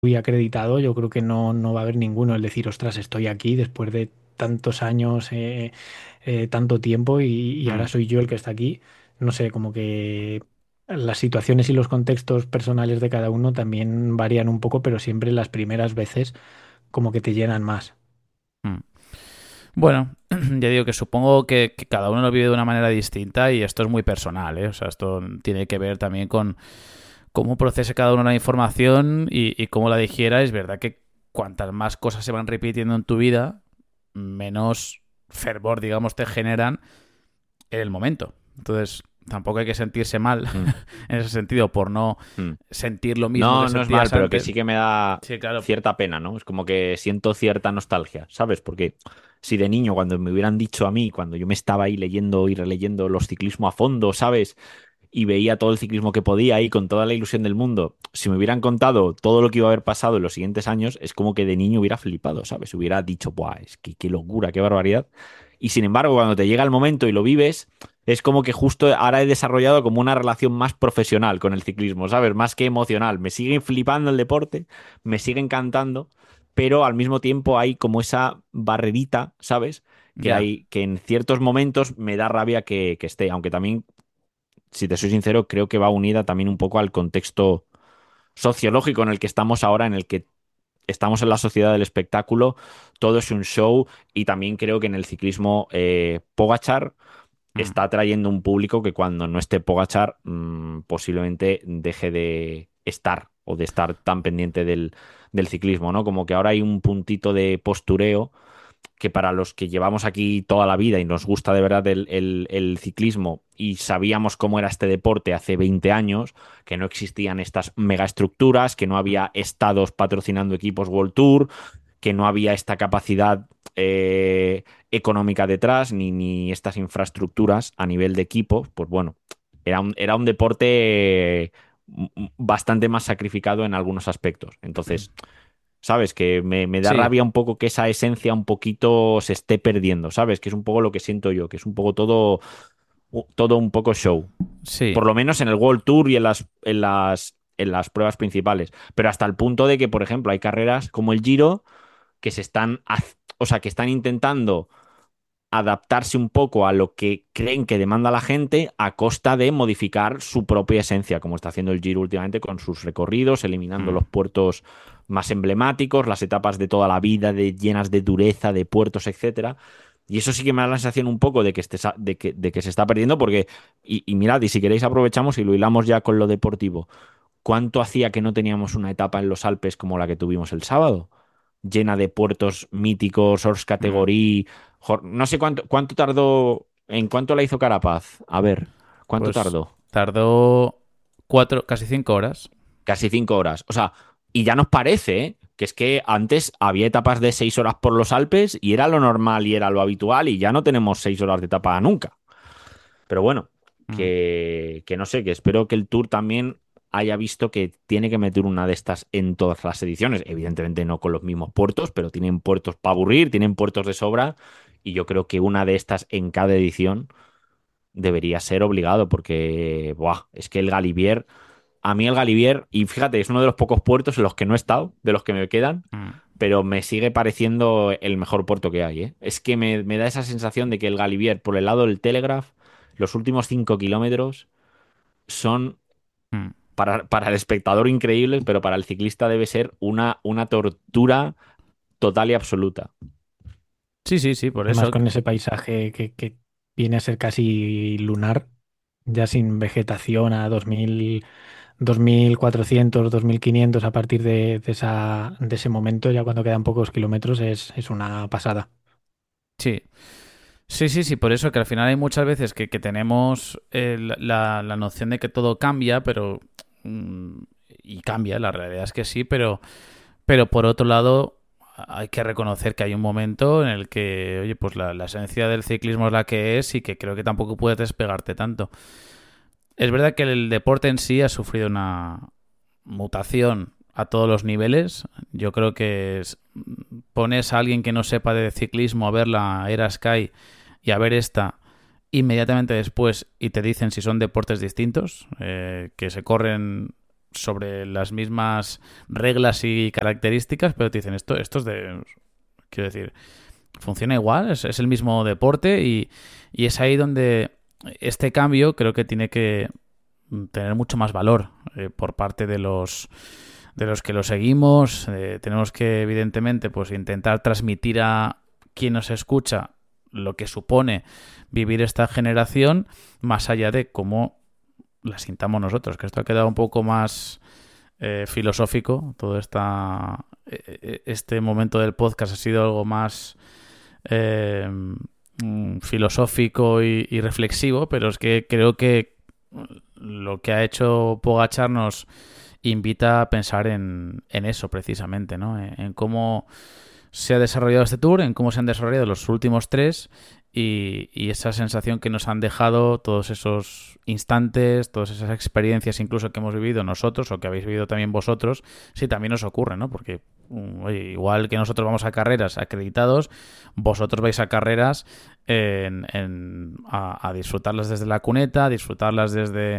muy acreditado, yo creo que no va a haber ninguno el decir, ostras, estoy aquí después de tantos años, tanto tiempo y ahora Mm, soy yo el que está aquí. No sé, como que las situaciones y los contextos personales de cada uno también varían un poco, pero siempre las primeras veces como que te llenan más. mm. Bueno, ya digo que supongo que cada uno lo vive de una manera distinta y esto es muy personal, ¿eh? O sea, esto tiene que ver también con cómo procese cada uno la información y cómo la digiera. Es verdad que cuantas más cosas se van repitiendo en tu vida, menos fervor, digamos, te generan en el momento. Entonces, tampoco hay que sentirse mal Mm, en ese sentido por no mm. sentir lo mismo que No, no es mal, sentías pero que antes. sí que me da Sí, claro. cierta pena, ¿no? Es como que siento cierta nostalgia, ¿sabes? Porque si de niño, cuando me hubieran dicho a mí, cuando yo me estaba ahí leyendo y releyendo los ciclismo a fondo, ¿sabes? Y veía todo el ciclismo que podía ahí con toda la ilusión del mundo, si me hubieran contado todo lo que iba a haber pasado en los siguientes años, es como que de niño hubiera flipado, ¿sabes? Hubiera dicho, ¡buah! Es que qué locura, qué barbaridad. Y sin embargo, cuando te llega el momento y lo vives, es como que justo ahora he desarrollado como una relación más profesional con el ciclismo, ¿sabes? Más que emocional. Me sigue flipando el deporte, me sigue encantando, pero al mismo tiempo hay como esa barrerita, ¿sabes? Que Ya. hay, que en ciertos momentos me da rabia que esté, aunque también, si te soy sincero, creo que va unida también un poco al contexto sociológico en el que estamos ahora, en el que estamos en la sociedad del espectáculo, todo es un show y también creo que en el ciclismo Pogachar Mm, está atrayendo un público que cuando no esté Pogachar posiblemente deje de estar o de estar tan pendiente del ciclismo, ¿no? Como que ahora hay un puntito de postureo que para los que llevamos aquí toda la vida y nos gusta de verdad el ciclismo y sabíamos cómo era este deporte hace 20 años, que no existían estas megaestructuras, que no mm. había estados patrocinando equipos World Tour, que no había esta capacidad económica detrás, ni estas infraestructuras a nivel de equipo, pues bueno, era un deporte bastante más sacrificado en algunos aspectos. Entonces, ¿sabes? Que me da Sí, rabia un poco que esa esencia un poquito se esté perdiendo, ¿sabes? Que es un poco lo que siento yo, que es un poco todo un poco show. sí. Por lo menos en el World Tour y en las pruebas principales. Pero hasta el punto de que, por ejemplo, hay carreras como el Giro que o sea, que están intentando adaptarse un poco a lo que creen que demanda la gente a costa de modificar su propia esencia, como está haciendo el Giro últimamente con sus recorridos, eliminando Mm. los puertos más emblemáticos, las etapas de toda la vida llenas de dureza, de puertos, etcétera. Y eso sí que me da la sensación un poco de que se está perdiendo, porque, y mirad, y si queréis aprovechamos y lo hilamos ya con lo deportivo. ¿Cuánto hacía que no teníamos una etapa en los Alpes como la que tuvimos el sábado? Llena de puertos míticos, Hors Mm. Category. No sé cuánto tardó. ¿En cuánto la hizo Carapaz? A ver, ¿cuánto Pues tardó? tardó 4, casi 5 horas. Casi 5 horas. O sea, y ya nos parece, ¿eh? Que es que antes había etapas de 6 horas por los Alpes y era lo normal y era lo habitual y ya no tenemos 6 horas de etapa nunca. Pero bueno, Mm. que no sé, que espero que el Tour también haya visto que tiene que meter una de estas en todas las ediciones. Evidentemente no con los mismos puertos, pero tienen puertos para aburrir, tienen puertos de sobra. Y yo creo que una de estas en cada edición debería ser obligado, porque buah, es que el Galibier, a mí el Galibier, y fíjate, es uno de los pocos puertos en los que no he estado, de los que me quedan, Mm. pero me sigue pareciendo el mejor puerto que hay, ¿eh? Es que me da esa sensación de que el Galibier, por el lado del Telegraph, los últimos 5 kilómetros son Mm. para el espectador increíbles, pero para el ciclista debe ser una tortura total y absoluta. Sí, sí, sí, por Además, eso. con ese paisaje que viene a ser casi lunar, ya sin vegetación a 2000, 2400, 2500 a partir de ese momento, ya cuando quedan pocos kilómetros, es una pasada. Sí. Sí, sí, sí, por eso que al final hay muchas veces que tenemos la noción de que todo cambia, pero... mm, y cambia, la realidad es que sí, pero por otro lado hay que reconocer que hay un momento en el que, oye, pues la esencia del ciclismo es la que es y que creo que tampoco puedes despegarte tanto. Es verdad que el deporte en sí ha sufrido una mutación a todos los niveles. Yo creo que pones a alguien que no sepa de ciclismo a ver la Era Sky y a ver esta inmediatamente después y te dicen si son deportes distintos, que se corren sobre las mismas reglas y características, pero te dicen esto es de... Quiero decir, funciona igual, es el mismo deporte y es ahí donde este cambio creo que tiene que tener mucho más valor por parte de los que lo seguimos. Tenemos que, evidentemente, pues intentar transmitir a quien nos escucha lo que supone vivir esta generación, más allá de cómo la sintamos nosotros, que esto ha quedado un poco más filosófico. Todo este momento del podcast ha sido algo más filosófico y reflexivo, pero es que creo que lo que ha hecho Pogačar nos invita a pensar en eso precisamente, ¿no? En cómo se ha desarrollado este Tour, en cómo se han desarrollado los últimos 3 y esa sensación que nos han dejado todos esos instantes, todas esas experiencias incluso que hemos vivido nosotros o que habéis vivido también vosotros, si también os ocurre, ¿no? Porque oye, igual que nosotros vamos a carreras acreditados, vosotros vais a carreras a disfrutarlas desde la cuneta, a disfrutarlas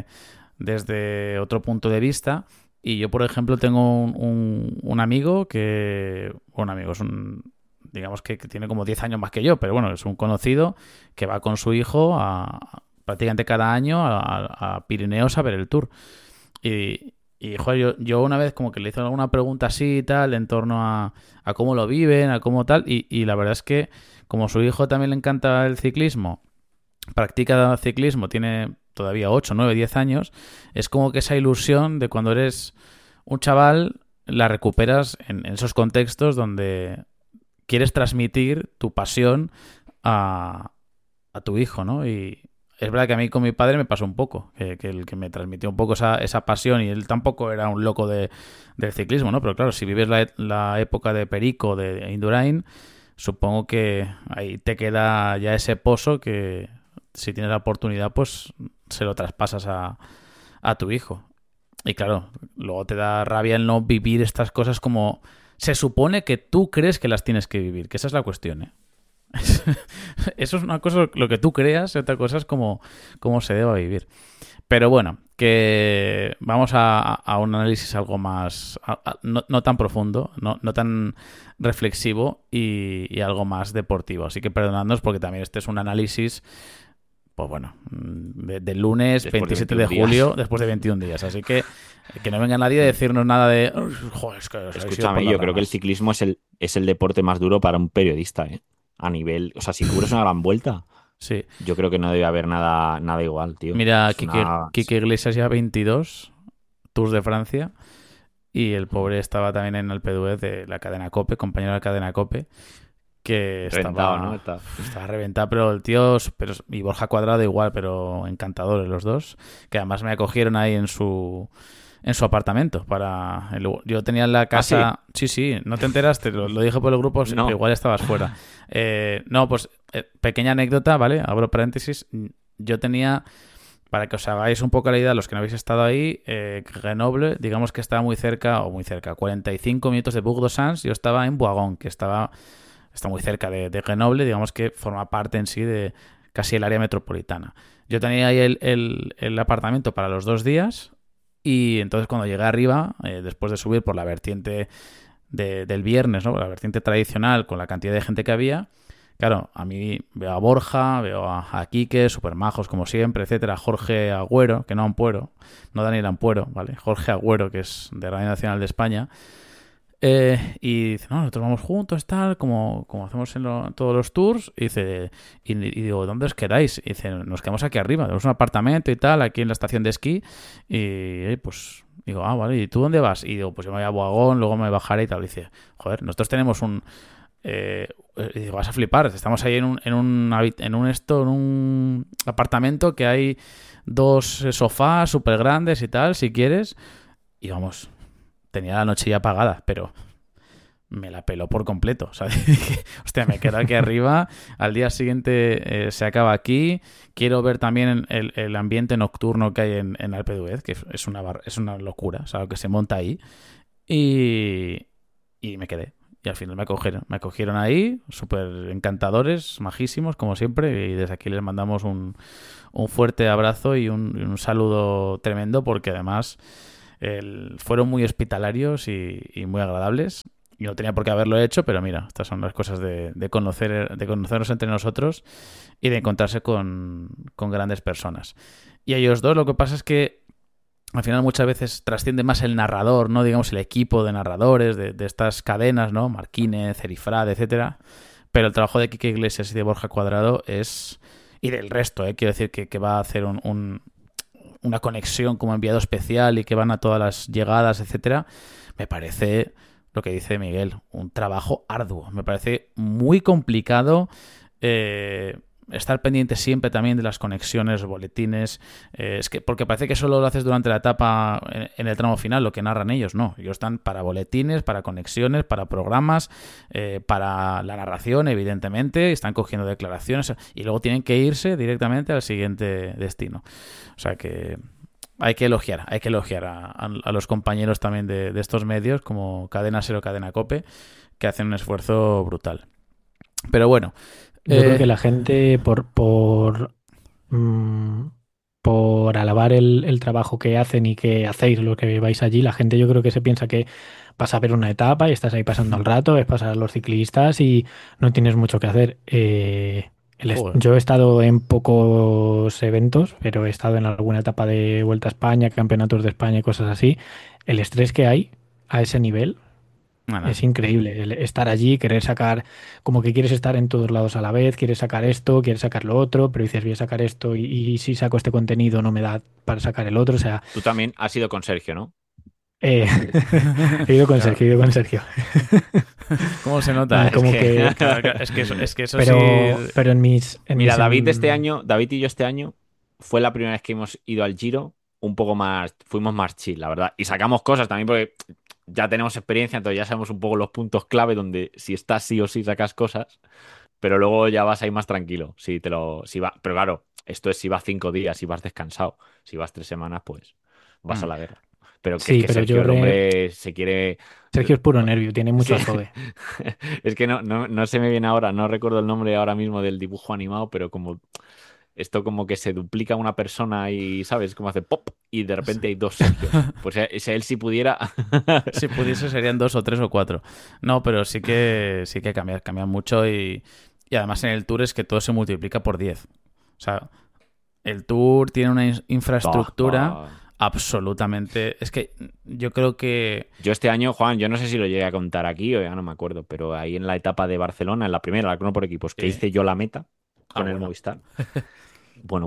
desde otro punto de vista. Y yo, por ejemplo, tengo un amigo que... Un amigo, digamos que tiene como 10 años más que yo, pero bueno, es un conocido que va con su hijo prácticamente cada año a Pirineos a ver el Tour. Y joder, yo una vez como que le hice alguna pregunta así y tal, en torno a cómo lo viven, a cómo tal, y la verdad es que como su hijo también le encanta el ciclismo, practica ciclismo, tiene todavía 8, 9, 10 años, es como que esa ilusión de cuando eres un chaval la recuperas en esos contextos donde quieres transmitir tu pasión a tu hijo, ¿no? Y es verdad que a mí con mi padre me pasó un poco, que el que me transmitió un poco esa pasión, y él tampoco era un loco del ciclismo, ¿no? Pero claro, si vives la época de Perico, de Indurain, supongo que ahí te queda ya ese pozo que si tienes la oportunidad, pues se lo traspasas a tu hijo. Y claro, luego te da rabia el no vivir estas cosas como se supone que tú crees que las tienes que vivir, que esa es la cuestión, ¿eh? Eso es una cosa, lo que tú creas, y otra cosa es cómo se deba vivir. Pero bueno, que vamos a un análisis algo más, no tan profundo, no tan reflexivo y algo más deportivo. Así que perdonadnos porque también este es un análisis, pues bueno, del lunes Después 27 de de 21 julio, días. después de 21 días. Así que no venga nadie a decirnos nada de... Joder, es que os habéis ido por Escúchame, las yo creo que el ramas". ciclismo es el deporte más duro para un periodista, ¿eh? A nivel, o sea, si cubres una gran vuelta, Sí. yo creo que no debe haber nada igual, tío. Mira, Es una... Quique Iglesias ya 22 Tours de Francia, y el pobre estaba también en el P2 de la cadena COPE, compañero de la cadena COPE, que Reventado, ¿no? estaba reventado, pero el tío, y Borja Cuadrado igual, pero encantadores los dos, que además me acogieron ahí en su apartamento yo tenía en la casa... Sí, no te enteraste, lo dije por el grupo, No. pero igual estabas fuera. No, pues pequeña anécdota, ¿vale? Abro paréntesis. Yo tenía, para que os hagáis un poco la idea, los que no habéis estado ahí, Grenoble, digamos que estaba muy cerca, 45 minutos de Bourg-d'Ossans. Yo estaba en Boigon, que está muy cerca de Grenoble, digamos que forma parte en sí de casi el área metropolitana. Yo tenía ahí el apartamento para los 2 días. Y entonces cuando llegué arriba, después de subir por la vertiente del viernes, ¿no? La vertiente tradicional, con la cantidad de gente que había, claro, a mí veo a Borja, veo a Quique, súper majos como siempre, etcétera, Jorge Agüero, que no Ampuero, no Daniel Ampuero, ¿vale? Jorge Agüero, que es de Radio Nacional de España. Y dice, no, nosotros vamos juntos, tal, como hacemos en todos los tours. Y dice, y digo, ¿dónde os quedáis? Y dice, nos quedamos aquí arriba, tenemos un apartamento y tal, aquí en la estación de esquí. Y pues digo, vale, ¿y tú dónde vas? Y digo, pues yo me voy a Boagón, luego me bajaré y tal. Y dice, joder, nosotros tenemos y digo, vas a flipar, estamos ahí en un apartamento que hay 2 sofás súper grandes y tal, si quieres. Y vamos... Tenía la noche ya apagada, pero me la peló por completo. O sea, dije, hostia, me quedo aquí arriba, al día siguiente se acaba aquí. Quiero ver también el ambiente nocturno que hay en Alpe d'Huez, que es una locura, o sea, lo que se monta ahí. Y me quedé. Y al final me acogieron ahí, súper encantadores, majísimos, como siempre. Y desde aquí les mandamos un fuerte abrazo y un saludo tremendo, porque además... Fueron muy hospitalarios y muy agradables. Y no tenía por qué haberlo hecho, pero mira, estas son las cosas de conocernos entre nosotros y de encontrarse con grandes personas. Y a ellos dos lo que pasa es que al final muchas veces trasciende más el narrador, ¿no? Digamos, el equipo de narradores de estas cadenas, ¿no? Marquínez, Erifrad, etcétera. Pero el trabajo de Quique Iglesias y de Borja Cuadrado es... Y del resto, quiero decir que va a hacer una conexión como enviado especial y que van a todas las llegadas, etcétera. Me parece... Lo que dice Miguel, un trabajo arduo. Me parece muy complicado estar pendiente siempre también de las conexiones, boletines. Es que porque parece que solo lo haces durante la etapa en el tramo final, lo que narran ellos. No, ellos están para boletines, para conexiones, para programas, para la narración, evidentemente. Están cogiendo declaraciones y luego tienen que irse directamente al siguiente destino. O sea que... Hay que elogiar a los compañeros también de estos medios como Cadena Ser o Cadena COPE, que hacen un esfuerzo brutal. Pero bueno. Yo creo que la gente, por alabar el trabajo que hacen y que hacéis lo que vais allí, la gente yo creo que se piensa que vas a ver una etapa y estás ahí pasando el rato, es pasar a los ciclistas y no tienes mucho que hacer. Yo he estado en pocos eventos, pero he estado en alguna etapa de Vuelta a España, campeonatos de España y cosas así. El estrés que hay a ese nivel es increíble. Estar allí, querer sacar, como que quieres estar en todos lados a la vez, quieres sacar esto, quieres sacar lo otro, pero dices, voy a sacar esto y si saco este contenido no me da para sacar el otro. O sea, Tú también has ido con Sergio, ¿no? he ido con Sergio, he ido con Sergio. ¿Cómo se nota? Como es que eso pero, sí... Pero Mira, David y yo este año fue la primera vez que hemos ido al Giro un poco más, fuimos más chill, la verdad. Y sacamos cosas también porque ya tenemos experiencia, entonces ya sabemos un poco los puntos clave donde si estás sí o sí sacas cosas, pero luego ya vas ahí más tranquilo. Pero claro, esto es si vas 5 días, si vas descansado. Si vas 3 semanas, pues vas a la guerra. Pero que, sí, es que pero Sergio, el hombre se quiere... Sergio es puro nervio, tiene mucho jode. Es que no se me viene ahora, no recuerdo el nombre ahora mismo del dibujo animado, pero como esto como que se duplica una persona y, ¿sabes? Como hace pop y de repente hay dos Sergios. Pues él si pudiera... Si pudiese serían 2 o 3 o 4. No, pero sí que cambia mucho y además en el Tour es que todo se multiplica por 10. O sea, el Tour tiene una infraestructura... Absolutamente. Es que yo creo que... Yo este año, Juan, yo no sé si lo llegué a contar aquí o ya no me acuerdo, pero ahí en la etapa de Barcelona, en la primera, la crono por equipos, que hice yo la meta con el Movistar. Bueno.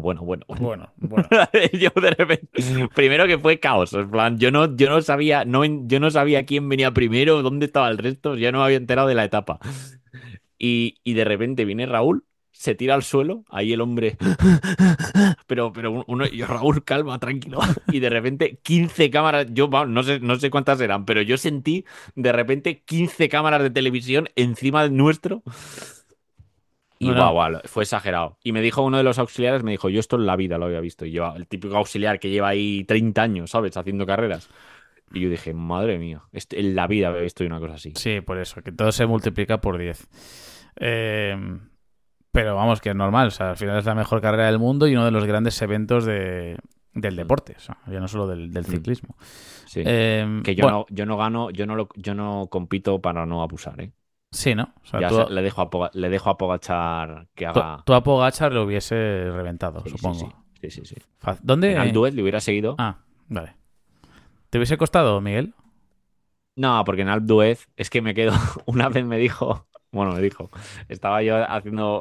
Yo de repente, primero que fue caos, en plan, yo no sabía quién venía primero, dónde estaba el resto, ya no me había enterado de la etapa. Y de repente viene Raúl, se tira al suelo, ahí el hombre, pero yo, Raúl, calma, tranquilo. Y de repente 15 cámaras, yo no sé cuántas eran, pero yo sentí de repente 15 cámaras de televisión encima del nuestro. Y guau, fue exagerado. Y me dijo uno de los auxiliares, me dijo, yo esto en la vida lo había visto. Y yo, el típico auxiliar que lleva ahí 30 años, ¿sabes? Haciendo carreras. Y yo dije, madre mía, en la vida había visto una cosa así. Sí, por eso, que todo se multiplica por 10. Pero vamos, que es normal. O sea, al final es la mejor carrera del mundo y uno de los grandes eventos del deporte. O sea, ya no solo del ciclismo. Sí. Que yo no gano, yo no compito para no abusar, ¿eh? Sí, ¿no? O sea, le dejo a Pogačar que haga... Tú a Pogačar lo hubiese reventado, sí, supongo. Sí. ¿Dónde? En Alpe d'Huez le hubiera seguido. Ah, vale. ¿Te hubiese costado, Miguel? No, porque en Alpe d'Huez es que me quedo... Una vez me dijo... Estaba yo haciendo...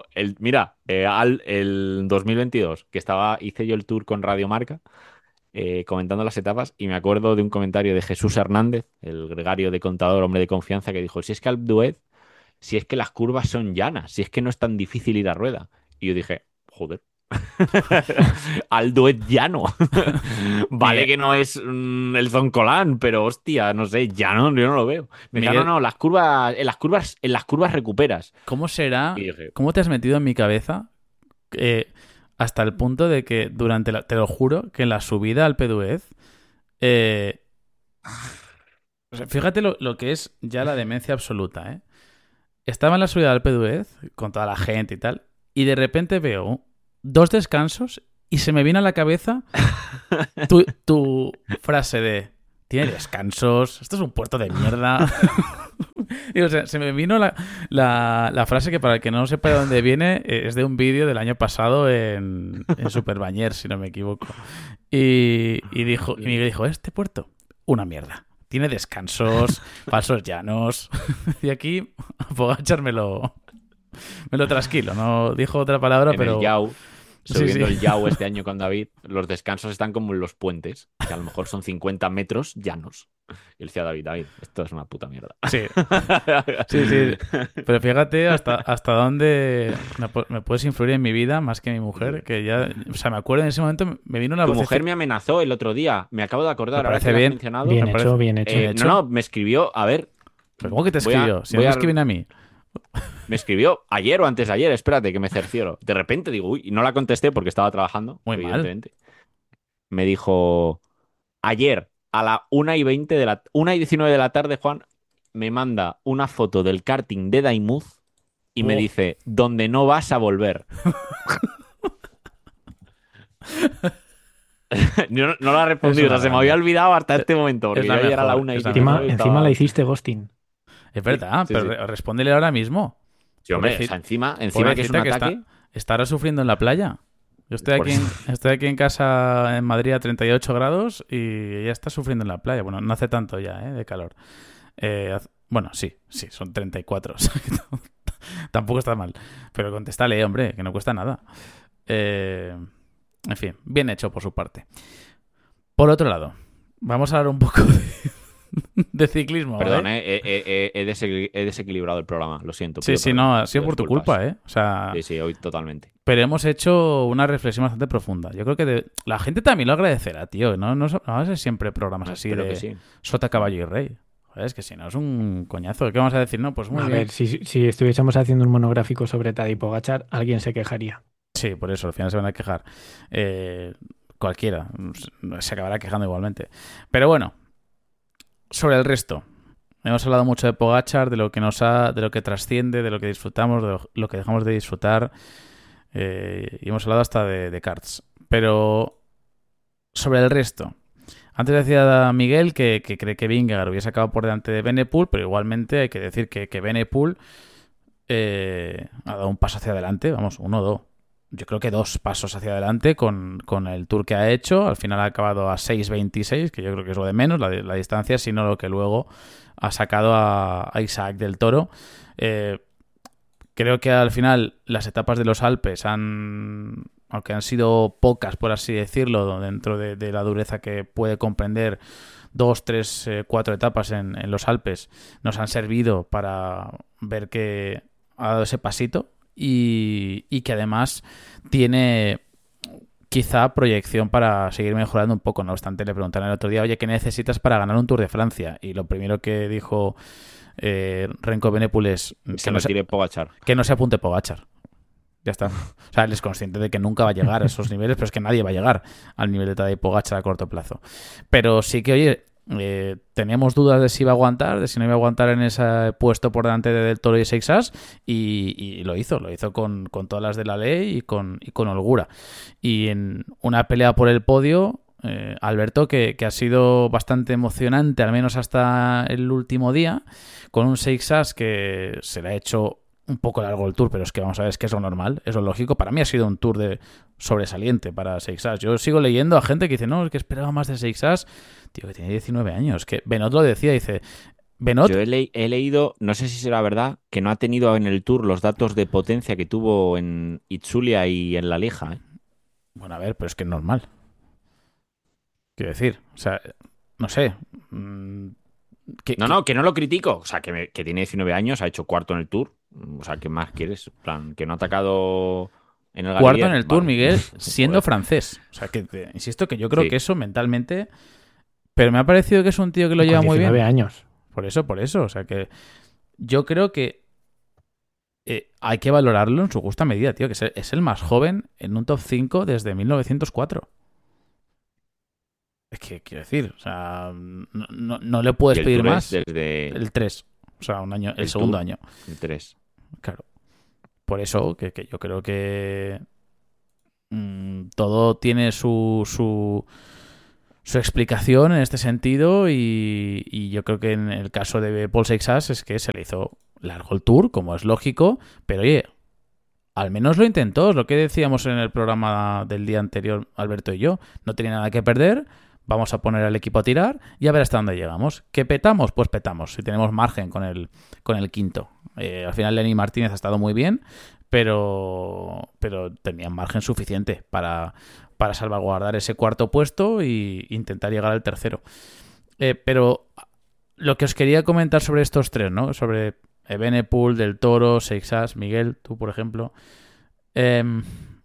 el 2022, que hice yo el tour con Radio Marca, comentando las etapas, y me acuerdo de un comentario de Jesús Hernández, el gregario de contador, hombre de confianza, que dijo, si es que Alpe d'Huez, si es que las curvas son llanas, si es que no es tan difícil ir a rueda. Y yo dije, joder, Alpe d'Huez llano. Vale que no es el Zoncolán, pero hostia, no sé, llano yo no lo veo. Las curvas, en las curvas recuperas. ¿Cómo será? Dije, ¿Cómo te has metido en mi cabeza? Hasta el punto de que te lo juro, que en la subida al Alpe d'Huez, o sea, fíjate lo que es ya la demencia absoluta, ¿eh? Estaba en la subida al Alpe d'Huez con toda la gente y tal, y de repente veo 2 descansos y se me viene a la cabeza tu frase de tiene descansos, esto es un puerto de mierda. Y, o sea, se me vino la frase que para el que no sepa de dónde viene es de un vídeo del año pasado en Superbañer, si no me equivoco. Y Miguel dijo, este puerto, una mierda. Tiene descansos, pasos llanos. Y aquí Pogačar me lo trasquilo. No dijo otra palabra, En pero... el Yao, Sí, subiendo sí. el Yao este año con David, los descansos están como en los puentes, que a lo mejor son 50 metros llanos. Y él decía a David, esto es una puta mierda. Sí, sí. Pero fíjate hasta dónde me puedes influir en mi vida más que mi mujer, que ya... O sea, me acuerdo en ese momento, me vino una Tu voz... mujer me amenazó el otro día, me acabo de acordar, Me ahora parece que lo has bien. mencionado. Bien me hecho, parece- bien hecho. bien hecho. No, me escribió, a ver, ¿Pero cómo que te voy a- escribió? Si no voy me a- escriben a mí. me escribió ayer o antes de ayer, espérate que me cercioro. De repente digo, uy, y no la contesté porque estaba trabajando, Muy mal. evidentemente. Me dijo, ayer a la 1:20 de la 1:19 de la tarde, Juan, me manda una foto del karting de Daimuz y me Oh. dice, donde no vas a volver. No lo ha respondido, Es o sea, una se me grande. había olvidado hasta este momento, porque es yo la ayer a la mejor, 1:19 es la Encima, mejor. encima la hiciste ghosting. Es verdad, Sí, pero sí. respóndele ahora mismo. Sí, hombre, o sea, encima que es un Pobrecita ataque. estará sufriendo en la playa. Yo estoy Por aquí, estoy aquí en casa en Madrid a 38 grados y ella está sufriendo en la playa. Bueno, no hace tanto ya, de calor. Bueno, sí, son 34. O sea, que tampoco está mal. Pero contéstale, hombre, que no cuesta nada. En fin, bien hecho por su parte. Por otro lado, vamos a hablar un poco de ciclismo. Perdón, ¿eh? he desequilibrado el programa, lo siento. Sí, pido sí, perdón, no, ha sido pido por tu disculpas. culpa, ¿eh? O sea, Sí, hoy totalmente. pero hemos hecho una reflexión bastante profunda. Yo creo que la gente también lo agradecerá, tío. No va a ser siempre programas así Espero de que sí. sota, caballo y rey. Joder, es que si no es un coñazo. ¿Qué vamos a decir? No, pues muy A bien. ver, si estuviésemos haciendo un monográfico sobre Tadej Pogačar, alguien se quejaría. Sí, por eso, al final se van a quejar. Cualquiera se acabará quejando igualmente. Pero bueno, sobre el resto. Hemos hablado mucho de Pogačar, de lo que trasciende, de lo que disfrutamos, de lo que dejamos de disfrutar. Y hemos hablado hasta de karts. Pero sobre el resto. Antes decía Miguel que cree que Vingegaard hubiese acabado por delante de Benepool, pero igualmente hay que decir que Benepool ha dado un paso hacia adelante, vamos, 1 o 2. Yo creo que 2 pasos hacia adelante con el tour que ha hecho. Al final ha acabado a 6.26, que yo creo que es lo de menos, la distancia, sino lo que luego ha sacado a Isaac del Toro. Creo que al final las etapas de los Alpes aunque han sido pocas, por así decirlo, dentro de la dureza que puede comprender 2, 3, 4 etapas en los Alpes, nos han servido para ver que ha dado ese pasito y que además tiene quizá proyección para seguir mejorando un poco. No obstante, le preguntaron el otro día, oye, ¿qué necesitas para ganar un Tour de Francia? Y lo primero que dijo Renko Benepool es Se retire Pogačar. que no se apunte Pogačar. Ya está. O sea, él es consciente de que nunca va a llegar a esos niveles, pero es que nadie va a llegar al nivel de Tadej Pogačar a corto plazo. Pero sí que, oye, teníamos dudas de si iba a aguantar, de si no iba a aguantar en ese puesto por delante de Del Toro y Seixas, y lo hizo con todas las de la ley y con holgura. Y en una pelea por el podio, Alberto, que ha sido bastante emocionante, al menos hasta el último día, con un Seixas que se le ha hecho un poco largo el Tour, pero es que vamos a ver, es que es lo normal, es lo lógico. Para mí ha sido un Tour de sobresaliente para Seixas. Yo sigo leyendo a gente que dice, no, es que esperaba más de Seixas. Tío, que tiene 19 años. Que Benoit lo decía, dice... Benoit... Yo he leído, no sé si será verdad, que no ha tenido en el Tour los datos de potencia que tuvo en Itzulia y en La Lieja. ¿eh? Bueno, a ver, pero es que es normal. Quiero decir, o sea, no sé... No, que no lo critico. O sea, que tiene 19 años, ha hecho cuarto en el Tour. O sea, ¿qué más quieres? En plan, que no ha atacado en el Cuarto Galibier. en el Tour, Vale. Miguel, siendo Joder. francés. O sea, que insisto que yo creo Sí. que eso mentalmente... Pero me ha parecido que es un tío que lo lleva Con muy bien. 19 años. Por eso. O sea, que yo creo que hay que valorarlo en su justa medida, tío. Que es el más joven en un top 5 desde 1904. Es que, quiero decir, o sea, no le Y puedes el pedir Tour más. es desde El 3. O sea, un año, el El segundo Tour. año. el 3. Claro. Por eso que yo creo que todo tiene su su explicación en este sentido y yo creo que en el caso de Paul Seixas es que se le hizo largo el tour, como es lógico, pero oye, al menos lo intentó, es lo que decíamos en el programa del día anterior, Alberto y yo. No tenía nada que perder, vamos a poner al equipo a tirar y a ver hasta dónde llegamos. ¿Qué petamos? Pues petamos, si tenemos margen con el quinto. Al final Lenny Martínez ha estado muy bien, pero tenía margen suficiente para salvaguardar ese cuarto puesto e intentar llegar al tercero. Pero lo que os quería comentar sobre estos tres, ¿no? Sobre Evenepoel, Del Toro, Seixas, Miguel, tú por ejemplo. Eh,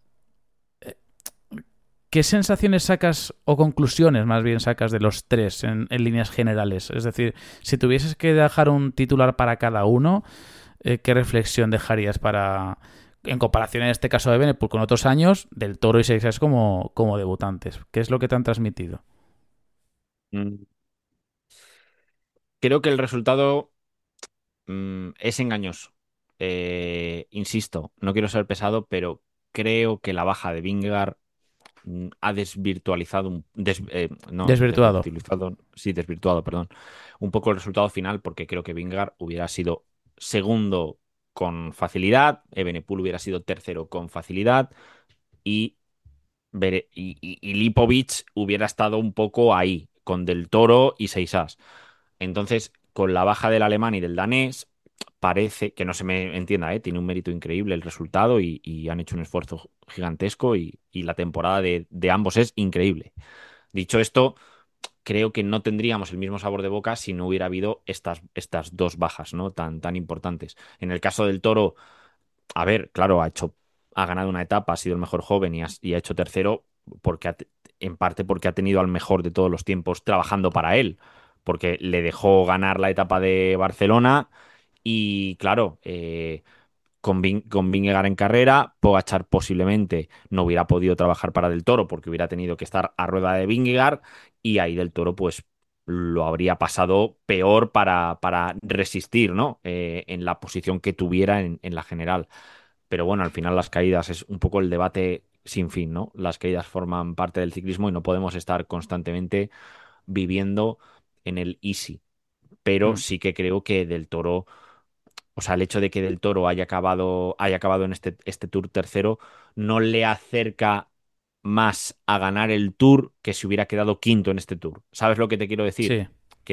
¿Qué sensaciones sacas o conclusiones más bien sacas de los tres en líneas generales? Es decir, si tuvieses que dejar un titular para cada uno, ¿qué reflexión dejarías para, en comparación en este caso de Evenepoel con otros años, Del Toro y Seixas como debutantes? ¿Qué es lo que te han transmitido? Mm, Creo que el resultado es engañoso. Insisto, no quiero ser pesado, pero creo que la baja de Vingegaard ha desvirtualizado, no, Desvirtuado. desvirtualizado, sí, desvirtuado, perdón, un poco el resultado final, porque creo que Vingegaard hubiera sido segundo con facilidad, Evenepoel hubiera sido tercero con facilidad y, y Lipovic hubiera estado un poco ahí, con Del Toro y Seixas. Entonces, con la baja del alemán y del danés, parece que no se me entienda, tiene un mérito increíble el resultado y han hecho un esfuerzo gigantesco y la temporada de ambos es increíble. Dicho esto, creo que no tendríamos el mismo sabor de boca si no hubiera habido estas dos bajas, ¿no? Tan importantes. En el caso del Toro, a ver, claro, ha ganado una etapa, ha sido el mejor joven y ha hecho tercero porque en parte porque ha tenido al mejor de todos los tiempos trabajando para él, porque le dejó ganar la etapa de Barcelona y claro, con Vingegaard en carrera, Pogačar posiblemente no hubiera podido trabajar para Del Toro porque hubiera tenido que estar a rueda de Vingegaard y ahí Del Toro pues lo habría pasado peor para resistir, ¿no? En la posición que tuviera en la general. Pero bueno, al final las caídas es un poco el debate sin fin, ¿no? Las caídas forman parte del ciclismo y no podemos estar constantemente viviendo en el easy. Pero Mm, sí que creo que Del Toro, o sea, el hecho de que Del Toro haya acabado en este Tour tercero, no le acerca más a ganar el Tour que si hubiera quedado quinto en este Tour. ¿Sabes lo que te quiero decir? sí. Que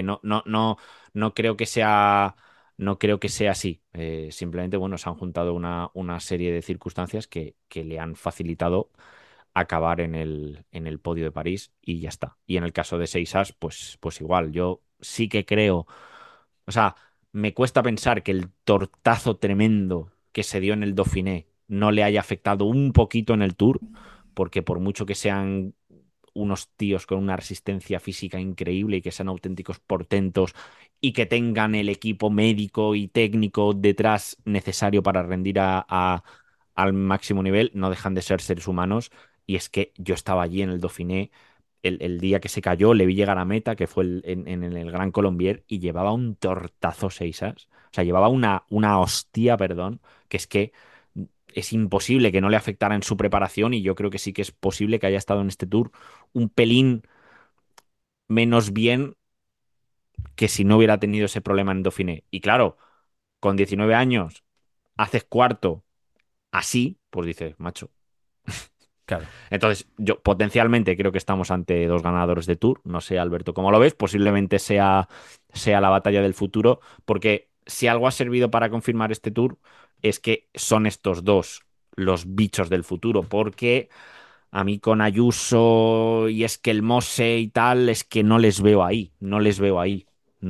no creo que sea, no creo que sea así. Simplemente, bueno, se han juntado una serie de circunstancias que le han facilitado acabar en el podio de París y ya está. Y en el caso de Seixas, pues igual. Yo sí que creo. O sea, me cuesta pensar que el tortazo tremendo que se dio en el Dauphiné no le haya afectado un poquito en el Tour, porque por mucho que sean unos tíos con una resistencia física increíble y que sean auténticos portentos y que tengan el equipo médico y técnico detrás necesario para rendir al máximo nivel, no dejan de ser seres humanos. Y es que yo estaba allí en el Dauphiné el día que se cayó, le vi llegar a meta, que fue en el Gran Colombier, y llevaba un tortazo Seisas. O sea, llevaba una hostia, perdón, que es que es imposible que no le afectara en su preparación y yo creo que sí que es posible que haya estado en este tour un pelín menos bien que si no hubiera tenido ese problema en Dauphiné. Y claro, con 19 años haces cuarto así, pues dices, macho. Claro. Entonces, yo potencialmente creo que estamos ante dos ganadores de Tour. No sé, Alberto, cómo lo ves. Posiblemente sea la batalla del futuro, porque si algo ha servido para confirmar este Tour es que son estos dos los bichos del futuro, porque a mí con Ayuso y es que el Mose y tal, es que no les veo ahí, no les veo ahí,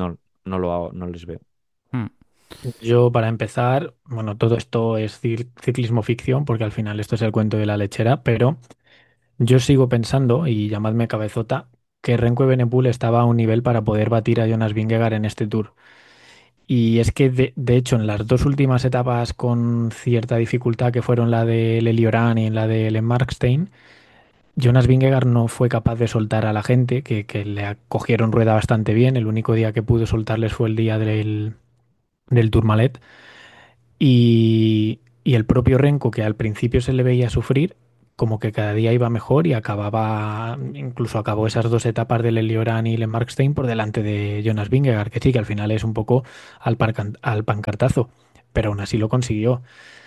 no les veo. Mm, Yo, para empezar, bueno, todo esto es ciclismo ficción, porque al final esto es el cuento de la lechera, pero yo sigo pensando, y llamadme cabezota, que Renko Evenepoel estaba a un nivel para poder batir a Jonas Vingegaard en este Tour. Y es que, de hecho, en las dos últimas etapas con cierta dificultad, que fueron la de Leliorán y la de Markstein, Jonas Vingegaard no fue capaz de soltar a la gente, que le cogieron rueda bastante bien. El único día que pudo soltarles fue el día del Tourmalet. Y el propio Renko, que al principio se le veía sufrir, como que cada día iba mejor y incluso acabó esas dos etapas del Eliorán y Le Markstein por delante de Jonas Vingegaard, que sí, que al final es un poco al pancartazo, pero aún así lo consiguió.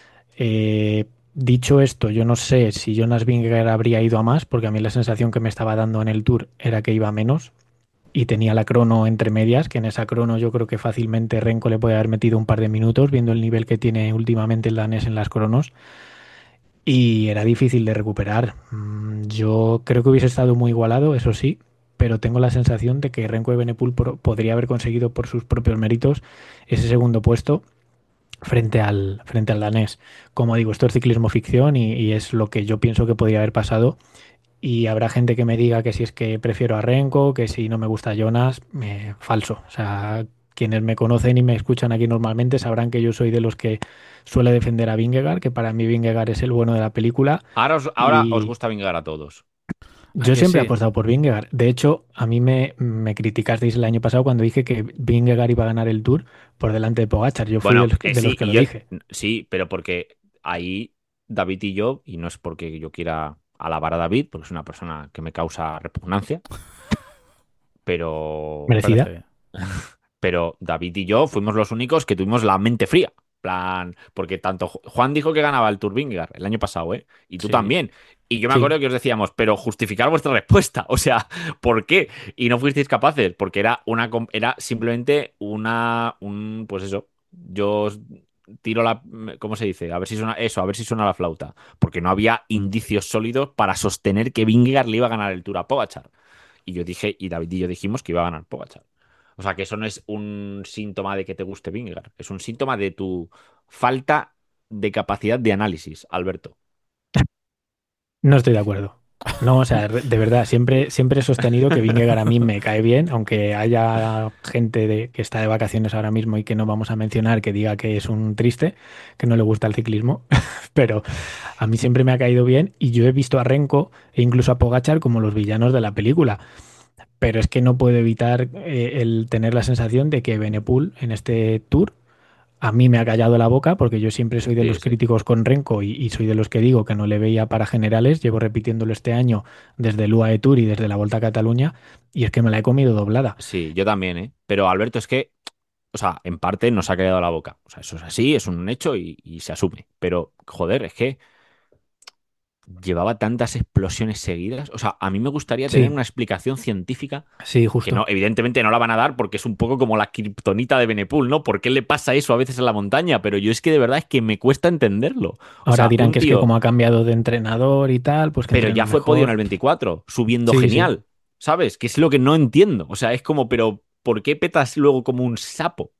Dicho esto, yo no sé si Jonas Vingegaard habría ido a más, porque a mí la sensación que me estaba dando en el Tour era que iba a menos y tenía la crono entre medias, que en esa crono yo creo que fácilmente Renko le puede haber metido un par de minutos, viendo el nivel que tiene últimamente el danés en las cronos, y era difícil de recuperar. Yo creo que hubiese estado muy igualado, eso sí, pero tengo la sensación de que Renko Evenepoel podría haber conseguido por sus propios méritos ese segundo puesto frente al danés. Como digo, esto es ciclismo ficción y es lo que yo pienso que podría haber pasado. Y habrá gente que me diga que si es que prefiero a Renko, que si no me gusta Jonas, falso. O sea, quienes me conocen y me escuchan aquí normalmente sabrán que yo soy de los que suele defender a Vingegaard, que para mí Vingegaard es el bueno de la película. Ahora os Y gusta vingar a todos. Es yo que siempre he sí. apostado por Vingegaard. De hecho, a mí me criticasteis el año pasado cuando dije que Vingegaard iba a ganar el Tour por delante de Pogačar. Yo fui de Bueno, los, de los sí, que lo dije. sí, pero porque ahí David y yo, y no es porque yo quiera alabar a David, porque es una persona que me causa repugnancia, pero, Me Merecida. parece. pero David y yo fuimos los únicos que tuvimos la mente fría. Plan, porque tanto Juan dijo que ganaba el Tour Vingegaard el año pasado, ¿eh? Y tú Sí. también. Y yo me Sí. acuerdo que os decíamos, pero justificar vuestra respuesta. O sea, ¿por qué? Y no fuisteis capaces, porque era simplemente pues eso. Yo os tiro ¿cómo se dice? A ver si suena eso, a ver si suena la flauta. Porque no había indicios sólidos para sostener que Vingegaard le iba a ganar el Tour a Pogačar. Y yo dije, y David y yo dijimos que iba a ganar Pogačar. O sea, que eso no es un síntoma de que te guste Vingegaard, es un síntoma de tu falta de capacidad de análisis, Alberto. No estoy de acuerdo. No, o sea, de verdad, siempre he sostenido que Vingegaard a mí me cae bien, aunque haya gente que está de vacaciones ahora mismo y que no vamos a mencionar que diga que es un triste, que no le gusta el ciclismo, pero a mí siempre me ha caído bien y yo he visto a Renko e incluso a Pogačar como los villanos de la película. Pero es que no puedo evitar el tener la sensación de que Benepul en este tour a mí me ha callado la boca porque yo siempre soy de Sí, los sí. críticos con Renko y soy de los que digo que no le veía para generales. Llevo repitiéndolo este año desde el UAE Tour y desde la Volta a Cataluña y es que me la he comido doblada. Sí, yo también, ¿eh? Pero Alberto, es que, o sea, en parte nos ha callado la boca. O sea, eso es así, es un hecho y se asume. Pero, joder, es que llevaba tantas explosiones seguidas. O sea, a mí me gustaría tener Sí, una explicación científica sí, que no, justo. evidentemente no la van a dar porque es un poco como la kriptonita de Benepul, ¿no? ¿Por qué le pasa eso a veces en la montaña? Pero yo es que de verdad es que me cuesta entenderlo. O Ahora sea, dirán un que es que tío, como ha cambiado de entrenador y tal, pues que pero entrena ya fue podio en el mejor. 24, subiendo Sí, sí. genial, ¿sabes? Que es lo que no entiendo. O sea, es como, pero ¿por qué petas luego como un sapo?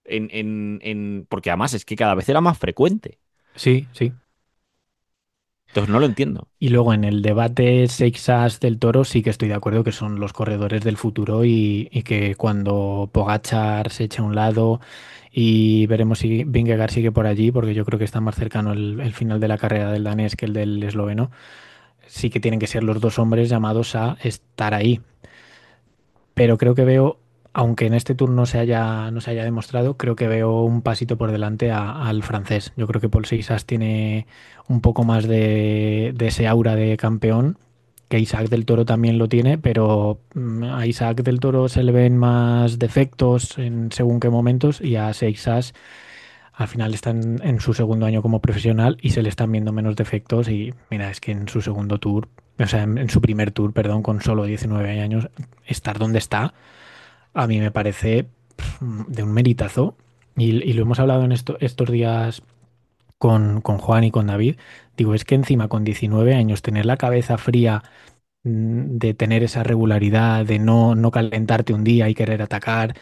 Porque además es que cada vez era más frecuente. Sí, sí. Entonces no lo entiendo. Y luego en el debate Seixas del Toro sí que estoy de acuerdo que son los corredores del futuro y que cuando Pogachar se eche a un lado y veremos si Vingegaard sigue por allí, porque yo creo que está más cercano el final de la carrera del danés que el del esloveno, sí que tienen que ser los dos hombres llamados a estar ahí. Pero creo que veo, aunque en este turno no se haya demostrado, creo que veo un pasito por delante al francés. Yo creo que Paul Seixas tiene un poco más de ese aura de campeón, que Isaac del Toro también lo tiene, pero a Isaac del Toro se le ven más defectos en según qué momentos y a Seixas al final está en su segundo año como profesional y se le están viendo menos defectos y mira, es que en su segundo tour, o sea, en su primer tour, perdón, con solo 19 años, estar donde está, a mí me parece de un meritazo y lo hemos hablado en estos días con Juan y con David. Digo, es que encima con 19 años tener la cabeza fría, de tener esa regularidad, de no calentarte un día y querer atacar,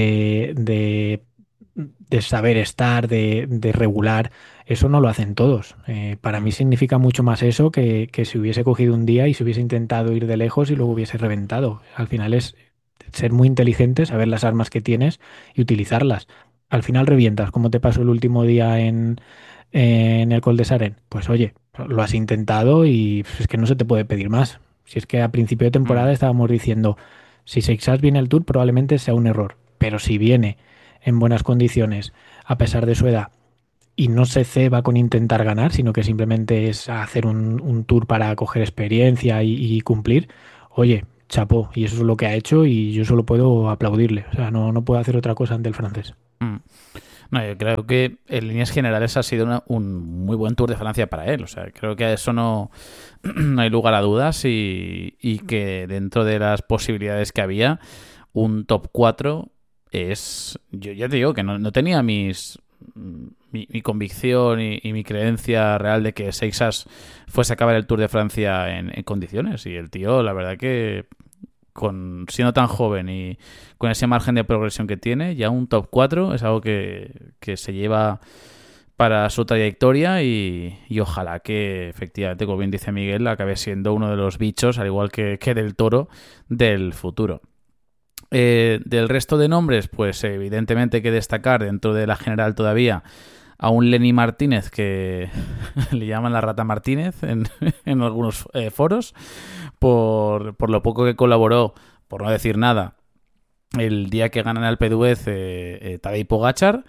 de saber estar, de regular, eso no lo hacen todos. Para mí Mm. significa mucho más eso que si hubiese cogido un día y se hubiese intentado ir de lejos y luego hubiese reventado. Al final es ser muy inteligente, saber las armas que tienes y utilizarlas. Al final revientas, como te pasó el último día en el Col de Saren. Pues oye, lo has intentado y es que no se te puede pedir más. Si es que a principio de Mm. temporada estábamos diciendo, si Seixas viene al Tour probablemente sea un error, pero si viene en buenas condiciones, a pesar de su edad, y no se ceba con intentar ganar, sino que simplemente es hacer un tour para coger experiencia y cumplir, oye, chapó, y eso es lo que ha hecho y yo solo puedo aplaudirle. O sea, no puedo hacer otra cosa ante el francés. Mm. No, yo creo que en líneas generales ha sido un muy buen Tour de Francia para él. O sea, creo que a eso no, no hay lugar a dudas y que dentro de las posibilidades que había, un top 4 es... Yo ya te digo que no tenía mi convicción y mi creencia real de que Seixas fuese a acabar el Tour de Francia en condiciones. Y el tío, la verdad que siendo tan joven y con ese margen de progresión que tiene, ya un top 4 es algo que se lleva para su trayectoria y ojalá que efectivamente, como bien dice Miguel, acabe siendo uno de los bichos, al igual que del Toro, del futuro. Del resto de nombres, pues evidentemente hay que destacar dentro de la general todavía a un Lenny Martínez que le llaman la Rata Martínez en algunos foros por lo poco que colaboró, por no decir nada, el día que ganan al P10 Tadej Pogačar.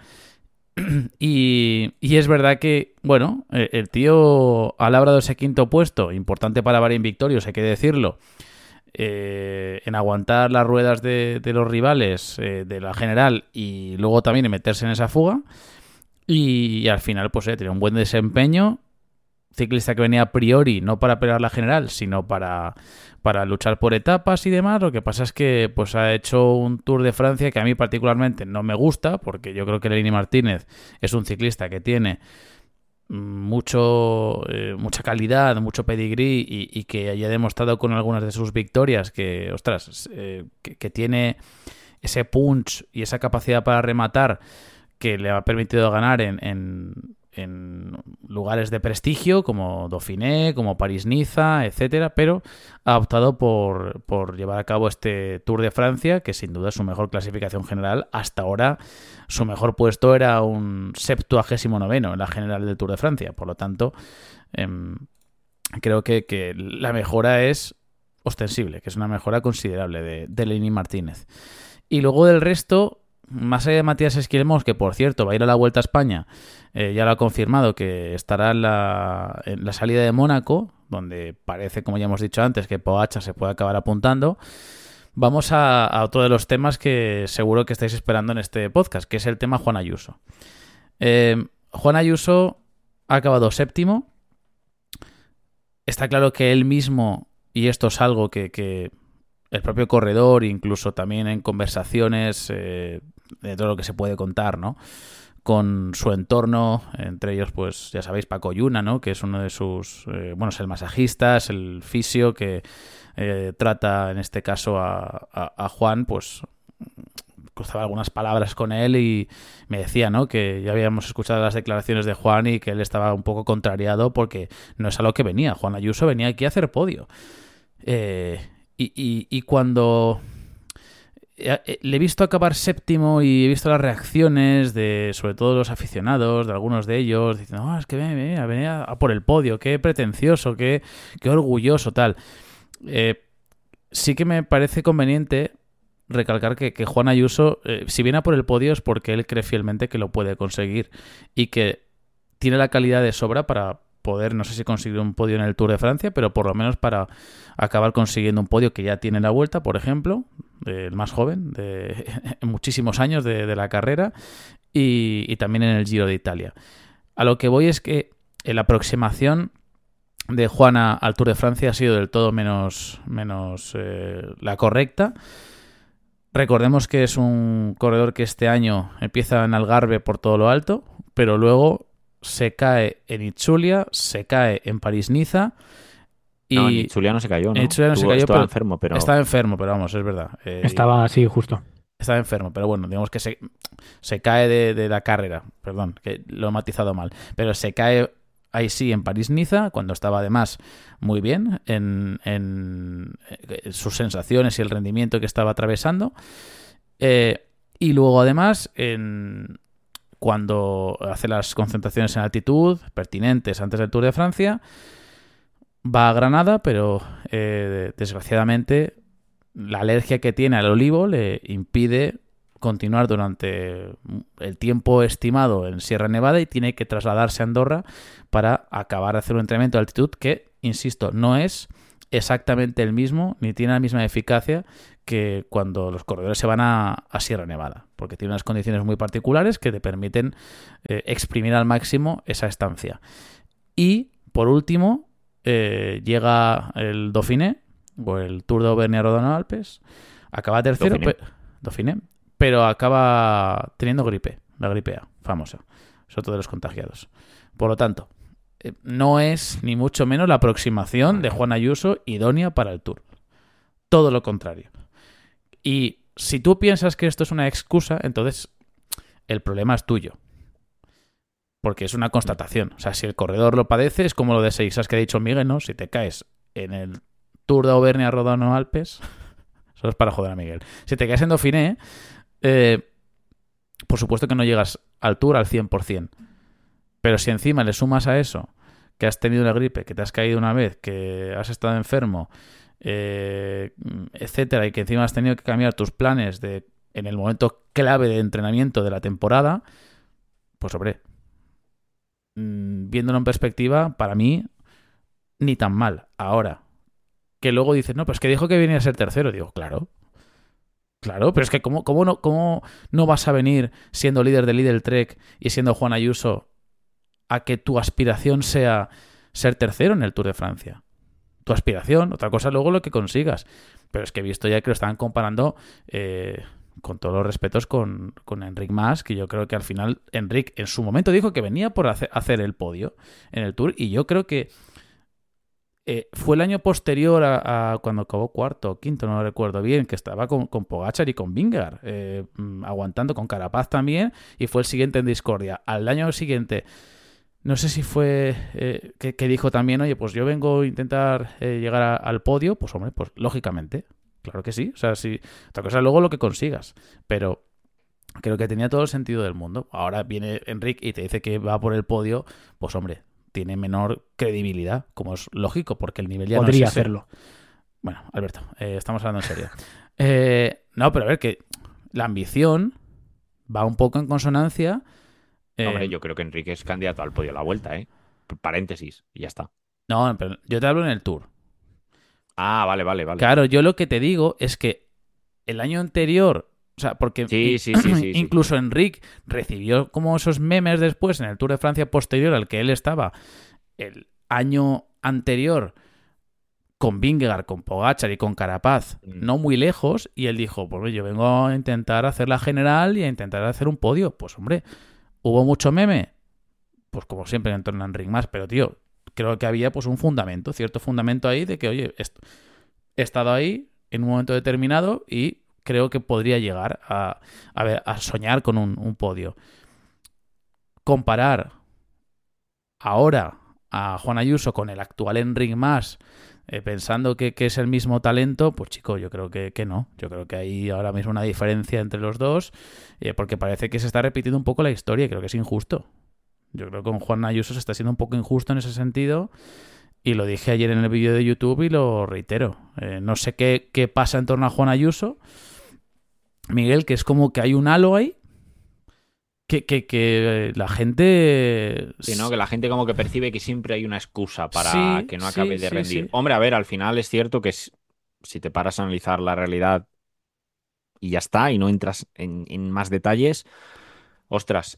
Y es verdad que, bueno, el tío ha labrado ese quinto puesto, importante para Bahrein Victorious, hay que decirlo, en aguantar las ruedas de los rivales de la general y luego también en meterse en esa fuga. Y al final, pues tiene un buen desempeño. Ciclista que venía a priori no para pelear la general, sino para luchar por etapas y demás. Lo que pasa es que pues ha hecho un Tour de Francia que a mí particularmente no me gusta, porque yo creo que Lenny Martínez es un ciclista que tiene mucha calidad, mucho pedigrí y que haya demostrado con algunas de sus victorias que, ostras, que tiene ese punch y esa capacidad para rematar que le ha permitido ganar en lugares de prestigio como Dauphiné, como París-Niza, etcétera, pero ha optado por llevar a cabo este Tour de Francia, que sin duda es su mejor clasificación general. Hasta ahora su mejor puesto era un 79º en la general del Tour de Francia. Por lo tanto, creo que la mejora es ostensible, que es una mejora considerable de Lenny Martínez. Y luego del resto, más allá de Matías Esquilmos, que por cierto va a ir a la Vuelta a España, ya lo ha confirmado que estará en la salida de Mónaco, donde parece, como ya hemos dicho antes, que Pogačar se puede acabar apuntando. Vamos a otro de los temas que seguro que estáis esperando en este podcast, que es el tema Juan Ayuso. Juan Ayuso ha acabado séptimo. Está claro que él mismo, y esto es algo que el propio corredor, incluso también en conversaciones de todo lo que se puede contar, ¿no?, con su entorno, entre ellos, pues ya sabéis, Paco Yuna, ¿no?, que es uno de sus, es el masajista, es el fisio que trata en este caso a Juan, pues cruzaba algunas palabras con él y me decía, ¿no?, que ya habíamos escuchado las declaraciones de Juan y que él estaba un poco contrariado porque no es a lo que venía. Juan Ayuso venía aquí a hacer podio. Y cuando le he visto acabar séptimo y he visto las reacciones de, sobre todo, los aficionados, de algunos de ellos, diciendo, es que venía a por el podio, qué pretencioso, qué orgulloso, tal. Sí que me parece conveniente recalcar que Juan Ayuso, si viene a por el podio, es porque él cree fielmente que lo puede conseguir y que tiene la calidad de sobra para poder, no sé si conseguir un podio en el Tour de Francia, pero por lo menos para acabar consiguiendo un podio que ya tiene en la Vuelta, por ejemplo, el más joven de muchísimos años de la carrera, y también en el Giro de Italia. A lo que voy es que la aproximación de Juana al Tour de Francia ha sido del todo menos la correcta. Recordemos que es un corredor que este año empieza en Algarve por todo lo alto, pero luego se cae en Itzulia, se cae en París-Niza. Y no, en Itzulia no se cayó, ¿no? En Itzulia no se cayó, estaba enfermo, pero... Estaba enfermo, pero vamos, es verdad. Estaba así, justo. Estaba enfermo, pero bueno, digamos que se cae de la carrera. Perdón, que lo he matizado mal. Pero se cae ahí sí en París-Niza, cuando estaba además muy bien en sus sensaciones y el rendimiento que estaba atravesando. Y luego además cuando hace las concentraciones en altitud pertinentes antes del Tour de Francia, va a Granada, pero desgraciadamente la alergia que tiene al olivo le impide continuar durante el tiempo estimado en Sierra Nevada y tiene que trasladarse a Andorra para acabar de hacer un entrenamiento de altitud que, insisto, no es exactamente el mismo ni tiene la misma eficacia que cuando los corredores se van a Sierra Nevada, porque tiene unas condiciones muy particulares que te permiten exprimir al máximo esa estancia. Y, por último, llega el Dauphiné, o el Tour de Auvernia-Rodano-Alpes, acaba tercero, Dauphiné, pero acaba teniendo gripe, la gripe A, famosa, es otro de los contagiados. Por lo tanto, no es ni mucho menos la aproximación de Juan Ayuso idónea para el Tour. Todo lo contrario. Y si tú piensas que esto es una excusa, entonces el problema es tuyo. Porque es una constatación. O sea, si el corredor lo padece, es como lo de Seixas que ha dicho Miguel, ¿no? Si te caes en el Tour de Auvernia-Rodano-Alpes, eso es para joder a Miguel. Si te caes en Dauphiné, por supuesto que no llegas al Tour al 100%. Pero si encima le sumas a eso que has tenido la gripe, que te has caído una vez, que has estado enfermo, etcétera, y que encima has tenido que cambiar tus planes en el momento clave de entrenamiento de la temporada, pues hombre, viéndolo en perspectiva, para mí, ni tan mal. Ahora, que luego dices, no, pues que dijo que venía a ser tercero. Digo, claro, pero es que ¿cómo no vas a venir siendo líder del Lidl Trek y siendo Juan Ayuso a que tu aspiración sea ser tercero en el Tour de Francia? Tu aspiración, otra cosa luego lo que consigas. Pero es que he visto ya que lo estaban comparando, con todos los respetos, con Enric Mas, que yo creo que al final Enric en su momento dijo que venía por hacer el podio en el Tour, y yo creo que fue el año posterior a cuando acabó cuarto o quinto, no lo recuerdo bien, que estaba con Pogačar y con Vingegaard, aguantando con Carapaz también, y fue el siguiente en discordia. Al año siguiente, no sé si fue que dijo también, oye, pues yo vengo a intentar llegar al podio. Pues hombre, pues lógicamente, claro que sí. O sea, sí, otra cosa luego lo que consigas, pero creo que tenía todo el sentido del mundo. Ahora viene Enric y te dice que va por el podio, pues hombre, tiene menor credibilidad, como es lógico, porque el nivel ya Podría no es ese. hacerlo. Bueno, Alberto, estamos hablando en serio. No, pero a ver, que la ambición va un poco en consonancia. Hombre, yo creo que Enrique es candidato al podio a la Vuelta, ¿eh? Paréntesis, y ya está. No, pero yo te hablo en el Tour. Ah, vale. Claro, yo lo que te digo es que el año anterior, o sea, porque Sí. incluso Enric recibió como esos memes después en el Tour de Francia posterior al que él estaba el año anterior con Vingegaard, con Pogačar y con Carapaz, no muy lejos, y él dijo, pues yo vengo a intentar hacer la general y a intentar hacer un podio. Pues hombre, ¿hubo mucho meme? Pues como siempre en torno a Enric Mas, pero tío, creo que había pues un fundamento, cierto fundamento ahí de que, oye, he estado ahí en un momento determinado y creo que podría llegar a soñar con un podio. Comparar ahora a Juan Ayuso con el actual Enric Mas, pensando que es el mismo talento, pues chico, yo creo que no. Yo creo que hay ahora mismo una diferencia entre los dos, porque parece que se está repitiendo un poco la historia y creo que es injusto. Yo creo que con Juan Ayuso se está siendo un poco injusto en ese sentido, y lo dije ayer en el vídeo de YouTube y lo reitero. No sé qué pasa en torno a Juan Ayuso, Miguel, que es como que hay un halo ahí que la gente... Sí, ¿no? Que la gente como que percibe que siempre hay una excusa para que no acabe de rendir. Sí. Hombre, a ver, al final es cierto que si te paras a analizar la realidad y ya está, y no entras en más detalles, ostras,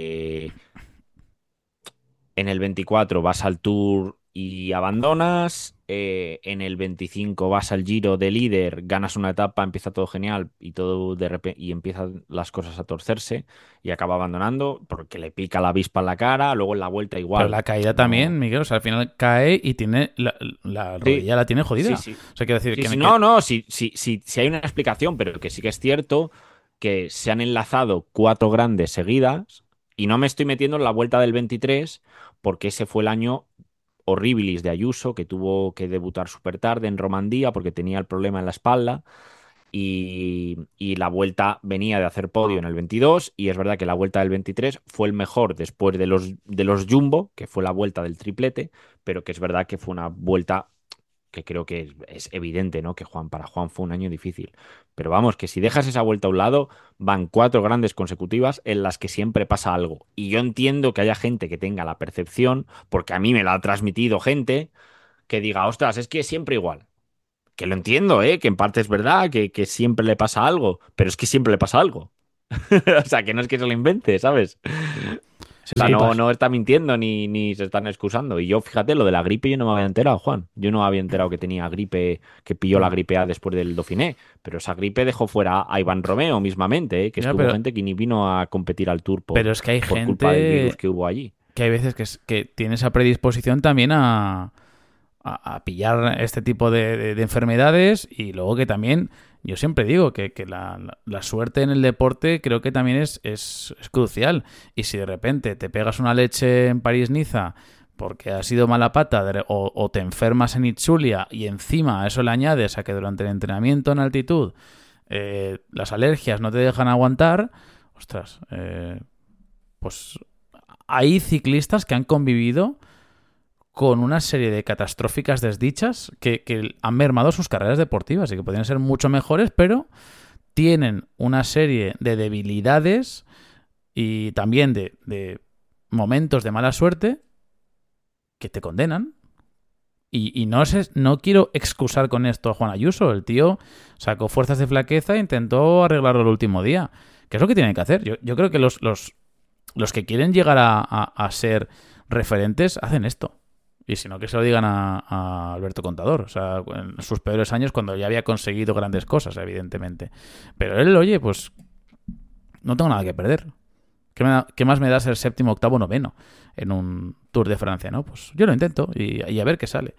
en el 24 vas al Tour y abandonas. En el 25 vas al Giro de líder, ganas una etapa, empieza todo genial y todo de repente y empiezan las cosas a torcerse y acaba abandonando porque le pica la avispa en la cara. Luego en la Vuelta igual. Pero la caída también, Miguel, o sea, al final cae y tiene la rodilla la tiene jodida. Sí. O sea, quiero decir que... Sí hay una explicación, pero que sí que es cierto que se han enlazado 4 grandes seguidas y no me estoy metiendo en la Vuelta del 23 porque ese fue el año horribilis de Ayuso, que tuvo que debutar súper tarde en Romandía porque tenía el problema en la espalda, y la Vuelta venía de hacer podio en el 22, y es verdad que la Vuelta del 23 fue el mejor después de los Jumbo, que fue la Vuelta del triplete, pero que es verdad que fue una Vuelta que creo que es evidente, ¿no? Que para Juan fue un año difícil. Pero vamos, que si dejas esa vuelta a un lado, van 4 grandes consecutivas en las que siempre pasa algo. Y yo entiendo que haya gente que tenga la percepción, porque a mí me la ha transmitido gente, que diga, ostras, es que es siempre igual. Que lo entiendo, ¿eh? Que en parte es verdad, que siempre le pasa algo, pero es que siempre le pasa algo. O sea, que no es que se lo invente, ¿sabes? O sea, no, Flipas. no está mintiendo ni se están excusando. Y yo, fíjate, lo de la gripe yo no me había enterado, Juan. Yo no había enterado que tenía gripe, que pilló la Bueno, gripe A después del Dauphiné. Pero esa gripe dejó fuera a Iván Romeo mismamente, ¿eh? Que ya, estuvo gente que ni vino a competir al Tour pero es que hay por culpa del virus gente que hubo allí. que hay veces que tiene esa predisposición también a pillar este tipo de enfermedades y luego que también, yo siempre digo que la suerte en el deporte creo que también es crucial. Y si de repente te pegas una leche en París-Niza porque has sido mala pata o te enfermas en Itzulia y encima a eso le añades a que durante el entrenamiento en altitud las alergias no te dejan aguantar, ostras, pues hay ciclistas que han convivido con una serie de catastróficas desdichas que han mermado sus carreras deportivas y que podrían ser mucho mejores, pero tienen una serie de debilidades y también de momentos de mala suerte que te condenan. Y no quiero excusar con esto a Juan Ayuso. El tío sacó fuerzas de flaqueza e intentó arreglarlo el último día. ¿Qué es lo que tienen que hacer? Yo creo que los que quieren llegar a ser referentes hacen esto. Y si no, que se lo digan a Alberto Contador. O sea, en sus peores años cuando ya había conseguido grandes cosas, evidentemente. Pero él, oye, pues no tengo nada que perder. ¿Qué más me da ser séptimo, octavo, noveno en un Tour de Francia, no? Pues yo lo intento y a ver qué sale.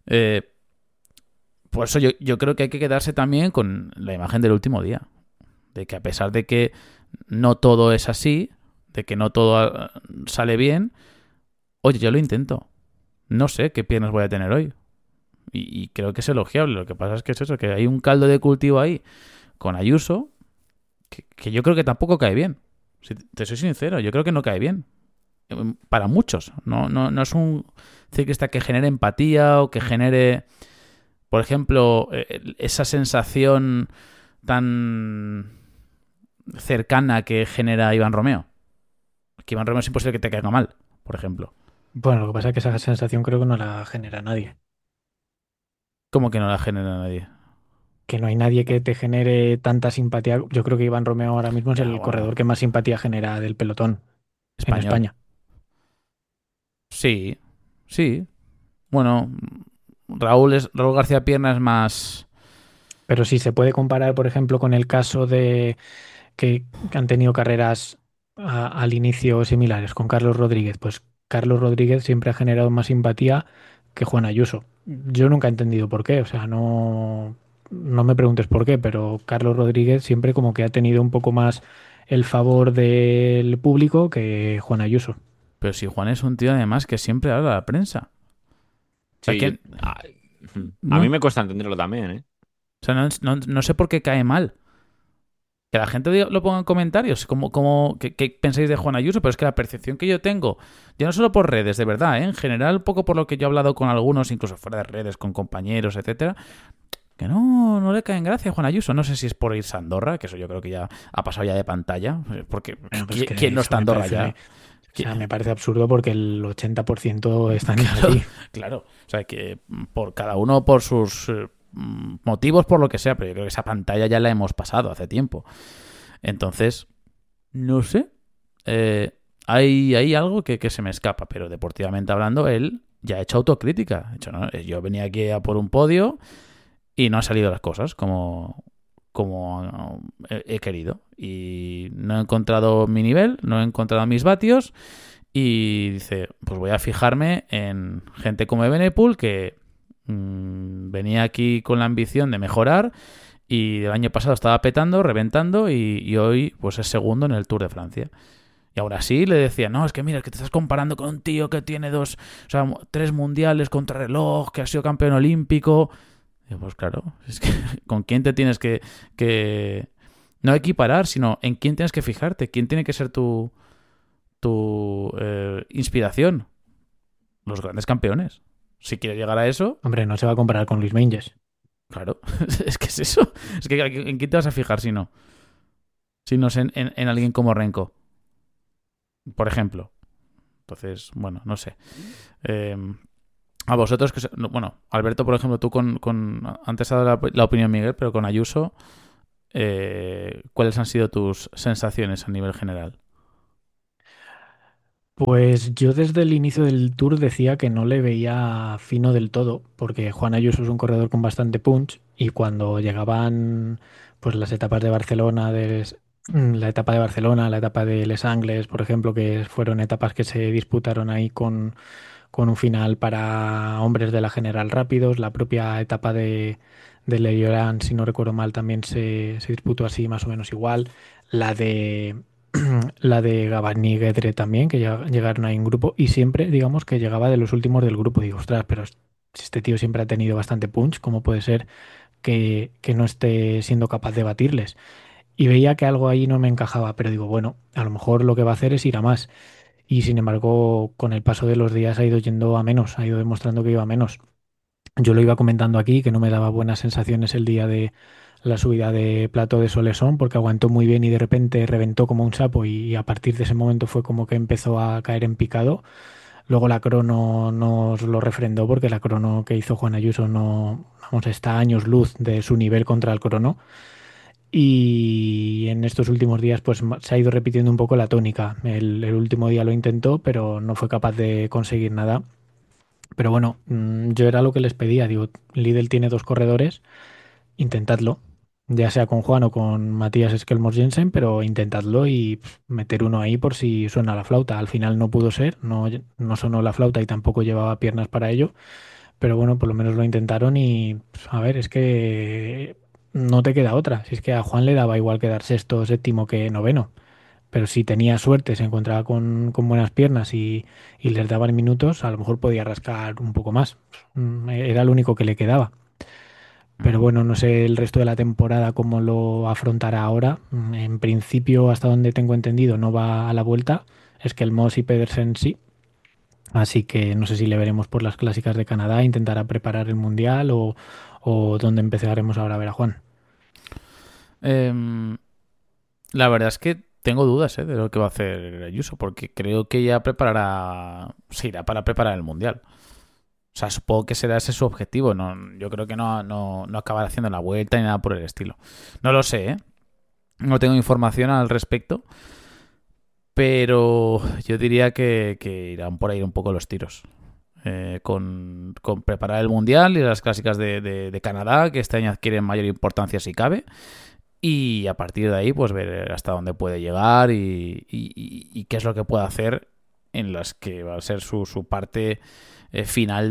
Por eso yo creo que hay que quedarse también con la imagen del último día. De que a pesar de que no todo es así, de que no todo sale bien, oye, yo lo intento. No sé qué piernas voy a tener hoy. Y creo que es elogiable. Lo que pasa es que es eso, que hay un caldo de cultivo ahí con Ayuso que yo creo que tampoco cae bien. Si te soy sincero, yo creo que no cae bien. Para muchos. No es un ciclista que genere empatía o que genere, por ejemplo, esa sensación tan cercana que genera Iván Romeo. Que Iván Romeo es imposible que te caiga mal, por ejemplo. Bueno, lo que pasa es que esa sensación creo que no la genera nadie. ¿Cómo que no la genera nadie? Que no hay nadie que te genere tanta simpatía. Yo creo que Iván Romeo ahora mismo es Ya, el corredor bueno, que más simpatía genera del pelotón en español. España. Sí, sí. Bueno, Raúl García Pierna es más... Pero si se puede comparar, por ejemplo, con el caso de que han tenido carreras al inicio similares con Carlos Rodríguez, pues Carlos Rodríguez siempre ha generado más simpatía que Juan Ayuso. Yo nunca he entendido por qué, o sea, no me preguntes por qué, pero Carlos Rodríguez siempre como que ha tenido un poco más el favor del público que Juan Ayuso. Pero si Juan es un tío además que siempre habla a la prensa. O sea, Sí, que a mí no, me cuesta entenderlo también, ¿eh? o sea, no sé por qué cae mal. Que la gente lo ponga en comentarios, ¿qué pensáis de Juan Ayuso? Pero es que la percepción que yo tengo, ya no solo por redes, de verdad, ¿eh? En general, un poco por lo que yo he hablado con algunos, incluso fuera de redes, con compañeros, etcétera, que no le cae en gracia a Juan Ayuso. No sé si es por irse a Andorra, que eso yo creo que ya ha pasado ya de pantalla, porque Bueno, pues es que ¿quién no eso está en me Andorra parece, ya? o sea, me parece absurdo porque el 80% están Claro, allí. claro. O sea, que por cada uno por sus motivos, por lo que sea, pero yo creo que esa pantalla ya la hemos pasado hace tiempo. Entonces, no sé. Hay algo que se me escapa, pero deportivamente hablando, él ya ha hecho autocrítica. Ha dicho, ¿no? Yo venía aquí a por un podio y no han salido las cosas como he querido. Y no he encontrado mi nivel, no he encontrado mis vatios. Y dice, pues voy a fijarme en gente como Evenepoel que venía aquí con la ambición de mejorar y el año pasado estaba petando, reventando y hoy pues es segundo en el Tour de Francia. Y aún así le decía, no, es que mira, es que te estás comparando con un tío que tiene 3 mundiales contrarreloj, que ha sido campeón olímpico. Y pues claro, es que ¿con quién te tienes que no equiparar, sino en quién tienes que fijarte? ¿Quién tiene que ser tu inspiración? Los grandes campeones. Si quiere llegar a eso, Hombre, no se va a comparar con Luis Menges. claro, es que es eso. Es que ¿en quién te vas a fijar si no? Si no es en alguien como Renko, por ejemplo. Entonces, bueno, no sé. Eh, a vosotros, bueno, Alberto, por ejemplo, tú antes ha dado la opinión Miguel, pero con Ayuso, ¿cuáles han sido tus sensaciones a nivel general? Pues yo desde el inicio del Tour decía que no le veía fino del todo, porque Juan Ayuso es un corredor con bastante punch y cuando llegaban pues las etapas de Barcelona, la etapa de Barcelona, la etapa de Les Angles, por ejemplo, que fueron etapas que se disputaron ahí con un final para hombres de la general rápidos, la propia etapa de Leriorán, si no recuerdo mal, también se disputó así más o menos igual, la de la de Gabani Guedre también, que ya llegaron ahí en grupo y siempre, digamos, que llegaba de los últimos del grupo. Digo, ostras, pero si este tío siempre ha tenido bastante punch, ¿cómo puede ser que no esté siendo capaz de batirles? Y veía que algo ahí no me encajaba, pero digo, bueno, a lo mejor lo que va a hacer es ir a más. Y sin embargo, con el paso de los días ha ido yendo a menos, ha ido demostrando que iba a menos. Yo lo iba comentando aquí, que no me daba buenas sensaciones el día de la subida de Plato de Solesón, porque aguantó muy bien y de repente reventó como un sapo y a partir de ese momento fue como que empezó a caer en picado. Luego la crono nos lo refrendó porque la crono que hizo Juan Ayuso no, vamos, está a años luz de su nivel contra el crono. Y en estos últimos días pues se ha ido repitiendo un poco la tónica. El último día lo intentó, pero no fue capaz de conseguir nada. Pero bueno, yo era lo que les pedía. Digo, Lidl tiene dos corredores, intentadlo. Ya sea con Juan o con Matías Skelmos Jensen, pero intentadlo y meter uno ahí por si suena la flauta. Al final no pudo ser, no sonó la flauta y tampoco llevaba piernas para ello. Pero bueno, por lo menos lo intentaron y a ver, es que no te queda otra. Si es que a Juan le daba igual quedar sexto, séptimo que noveno. Pero si tenía suerte, se encontraba con buenas piernas y les daban minutos, a lo mejor podía rascar un poco más. Era lo único que le quedaba. Pero Ujú. bueno, no sé el resto de la temporada cómo lo afrontará ahora. En principio, hasta donde tengo entendido, no va a la vuelta. Es que el Moss y Pedersen sí. Así que no sé si le veremos por las clásicas de Canadá, intentará preparar el Mundial o dónde empezaremos ahora a ver a Juan. Em, la verdad es que tengo dudas de lo que va a hacer Ayuso, porque creo que ya se irá para preparar el Mundial. O sea, supongo que será ese su objetivo. No, yo creo que no acabará haciendo la vuelta ni nada por el estilo. No lo sé, ¿eh? No tengo información al respecto, pero yo diría que irán por ahí un poco los tiros. Con preparar el Mundial y las clásicas de Canadá, que este año adquieren mayor importancia si cabe. Y a partir de ahí, pues ver hasta dónde puede llegar y qué es lo que puede hacer en las que va a ser su parte final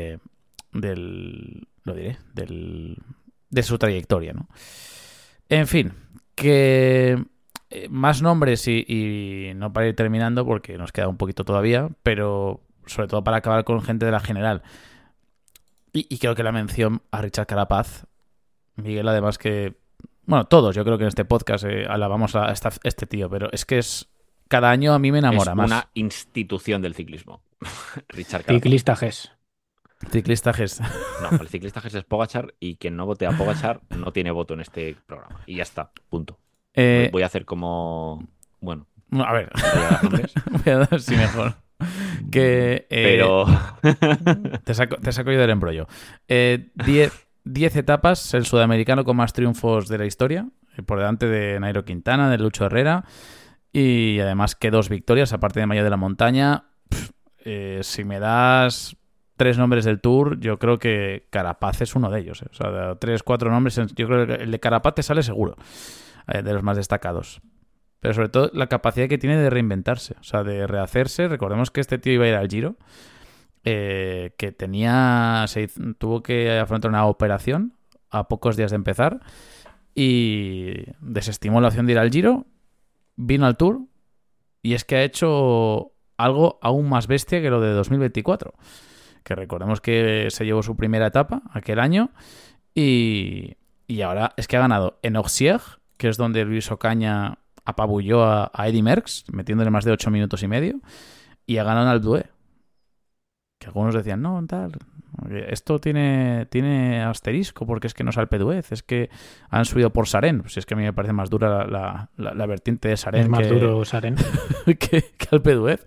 lo diré, de su trayectoria, ¿no? En fin, que más nombres y no para ir terminando porque nos queda un poquito todavía, pero sobre todo para acabar con gente de la general. Y creo que la mención a Richard Carapaz, Miguel, además que bueno, todos, yo creo que en este podcast alabamos a este tío, pero es que cada año a mí me Es enamora más. una institución del ciclismo. Richard Carapaz. Ciclista GES. Ciclista GES. No, el ciclista Jesús es Pogachar y quien no vote a Pogachar no tiene voto en este programa. Y ya está, punto. Voy a hacer como... Bueno, A ver, voy a dar nombres. voy a dar sí mejor. Que Pero... te saco yo del embrollo. 10 etapas, el sudamericano con más triunfos de la historia, por delante de Nairo Quintana, de Lucho Herrera, y además que 2 victorias, aparte de Mayo de la Montaña. Si me das 3 nombres del Tour, yo creo que Carapaz es uno de ellos. O sea, de 3, 4 nombres, yo creo que el de Carapaz te sale seguro, de los más destacados. Pero sobre todo la capacidad que tiene de reinventarse, o sea, de rehacerse. Recordemos que este tío iba a ir al Giro, que tuvo que afrontar una operación a pocos días de empezar y desestimó la opción de ir al Giro, vino al Tour y es que ha hecho algo aún más bestia que lo de 2024, que recordemos que se llevó su primera etapa aquel año y ahora es que ha ganado en Auxerre, que es donde Luis Ocaña apabulló a Eddy Merckx, metiéndole más de 8 minutos y medio, y ha ganado en Alpe d'Huez. que algunos decían, no, tal, esto tiene asterisco porque es que no es Alpe d'Huez, es que han subido por Sarén. Pues es que a mí me parece más dura la vertiente de Sarén Es más duro Sarén. que Alpe d'Huez.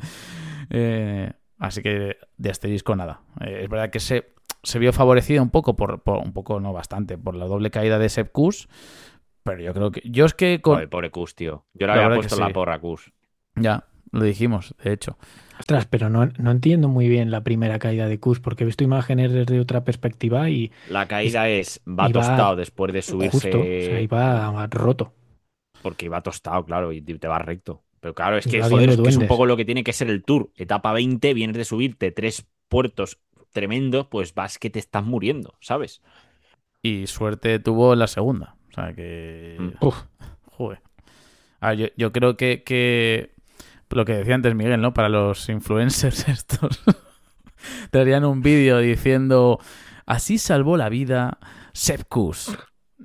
Así que de asterisco nada. Es verdad que se vio favorecido un poco, por un poco, no bastante, por la doble caída de Sepp Kuss, pero yo creo que... Yo es que... Joder, pobre Kuss, tío. Yo le había puesto la porra a Kuss. Ya, lo dijimos, de hecho. Ostras, pero no entiendo muy bien la primera caída de Kuss, porque he visto imágenes desde otra perspectiva y La caída va iba tostado después de subirse. justo, o sea, iba roto. Porque iba tostado, claro, y te va recto. Pero claro, es que, Iba joder, viendo es que es un duendes. poco lo que tiene que ser el Tour. Etapa 20, vienes de subirte 3 puertos tremendos, pues vas que te estás muriendo, ¿sabes? Y suerte tuvo en la segunda. O sea que... Uf, Joder. A ver, yo creo que lo que decía antes Miguel, ¿no? Para los influencers estos te harían un vídeo diciendo así salvó la vida Sepp Kuss.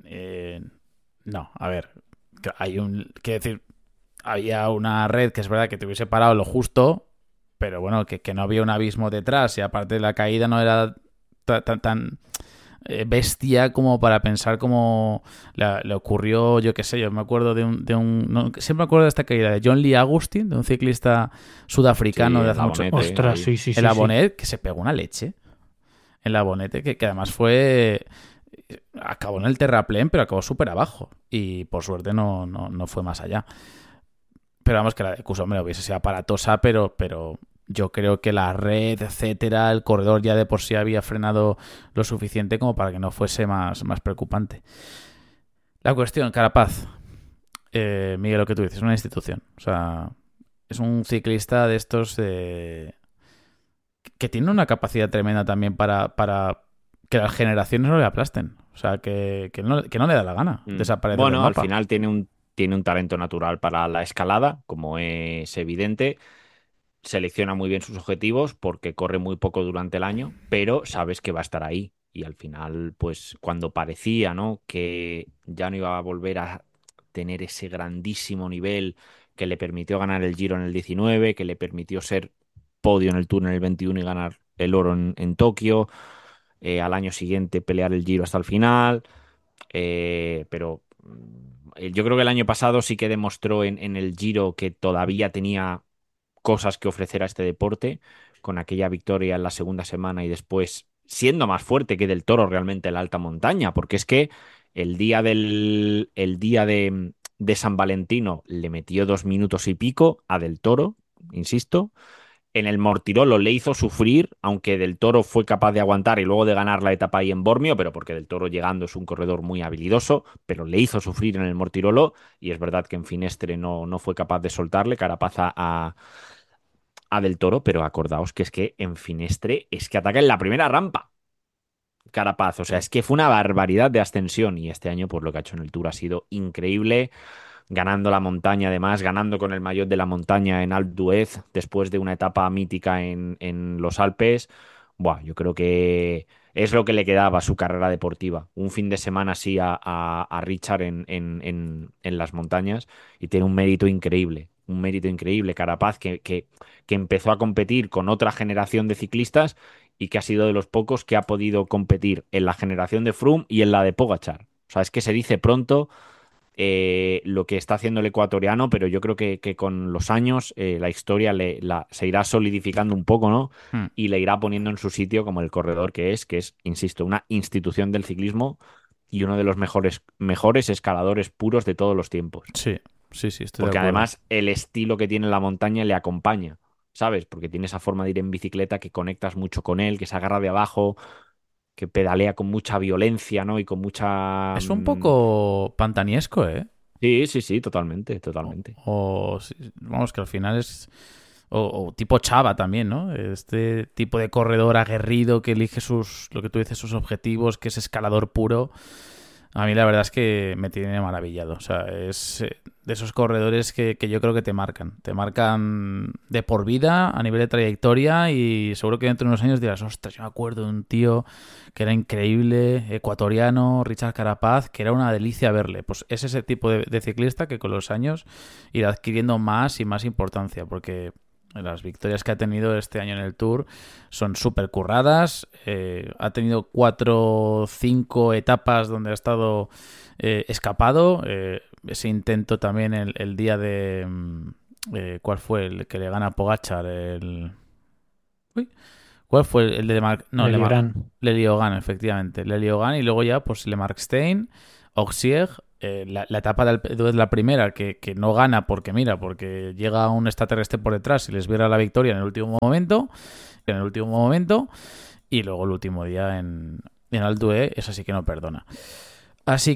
No, a ver, quiero decir, había una red que es verdad que te hubiese parado lo justo, pero bueno, que no había un abismo detrás y aparte de la caída no era tan bestia como para pensar como le ocurrió, yo qué sé, yo me acuerdo siempre me acuerdo de esta caída de John Lee Agustin, de un ciclista sudafricano Sí, de hace el mucho. Abonete, ostras, ahí. sí. El Abonet, que se pegó una leche en la Abonete, que además acabó en el terraplén, pero acabó súper abajo y por suerte no fue más allá. Pero vamos, que la de Kuss, hombre, hubiese sido aparatosa, pero yo creo que la red, etcétera, el corredor ya de por sí había frenado lo suficiente como para que no fuese más preocupante. La cuestión, Carapaz, Miguel, lo que tú dices, es una institución. O sea, es un ciclista de estos que tiene una capacidad tremenda también para que las generaciones no le aplasten. O sea, que no le da la gana desaparecer del Bueno, al mapa. final tiene un talento natural para la escalada, como es evidente. Selecciona muy bien sus objetivos porque corre muy poco durante el año, pero sabes que va a estar ahí. Y al final, pues cuando parecía, ¿no?, que ya no iba a volver a tener ese grandísimo nivel que le permitió ganar el Giro en el 19, que le permitió ser podio en el Tour en el 21 y ganar el oro en Tokio, al año siguiente pelear el Giro hasta el final, pero yo creo que el año pasado sí que demostró en el Giro que todavía tenía cosas que ofrecer a este deporte, con aquella victoria en la segunda semana y después siendo más fuerte que Del Toro realmente en la alta montaña, porque es que el día de San Valentino le metió 2 minutos y pico a Del Toro, insisto. En el Mortirolo le hizo sufrir, aunque Del Toro fue capaz de aguantar y luego de ganar la etapa ahí en Bormio, pero porque Del Toro llegando es un corredor muy habilidoso, pero le hizo sufrir en el Mortirolo y es verdad que en Finestre no fue capaz de soltarle Carapaz a Del Toro, pero acordaos que es que en Finestre es que ataca en la primera rampa Carapaz, o sea, es que fue una barbaridad de ascensión y este año pues lo que ha hecho en el Tour ha sido increíble, ganando la montaña además, ganando con el maillot de la montaña en Alpe d'Huez después de una etapa mítica en los Alpes. Buah, yo creo que es lo que le quedaba a su carrera deportiva. Un fin de semana así a Richard en las montañas y tiene un mérito increíble. Un mérito increíble. Carapaz que empezó a competir con otra generación de ciclistas y que ha sido de los pocos que ha podido competir en la generación de Froome y en la de Pogačar. O sea, es que se dice pronto lo que está haciendo el ecuatoriano, pero yo creo que con los años la historia se irá solidificando un poco, ¿no? Y le irá poniendo en su sitio como el corredor que es, insisto, una institución del ciclismo y uno de los mejores escaladores puros de todos los tiempos. Sí, estoy de Porque acuerdo. además el estilo que tiene en la montaña le acompaña, ¿sabes? Porque tiene esa forma de ir en bicicleta que conectas mucho con él, que se agarra de abajo, que pedalea con mucha violencia, ¿no? Y con mucha... Es un poco pantaniesco, ¿eh? Sí, totalmente. Vamos, que al final es... O tipo Chava también, ¿no? Este tipo de corredor aguerrido que elige lo que tú dices, sus objetivos, que es escalador puro. A mí la verdad es que me tiene maravillado. O sea, es de esos corredores que yo creo que te marcan. Te marcan de por vida a nivel de trayectoria y seguro que dentro de unos años dirás, ostras, yo me acuerdo de un tío que era increíble, ecuatoriano, Richard Carapaz, que era una delicia verle. Pues es ese tipo de ciclista que con los años irá adquiriendo más y más importancia porque Las victorias que ha tenido este año en el Tour son súper curradas. Ha tenido 4 o 5 etapas donde ha estado escapado. Ese intento también el día de... ¿cuál fue el que le gana a Pogačar? ¿Cuál fue el de No, Leliogan, efectivamente. Leliogan y luego ya pues Lemarkstein, Ogier. La etapa de la primera que no gana porque llega un extraterrestre por detrás y les viera la victoria en el último momento, y luego el último día en Alpe d'Huez, esa sí que no perdona. Así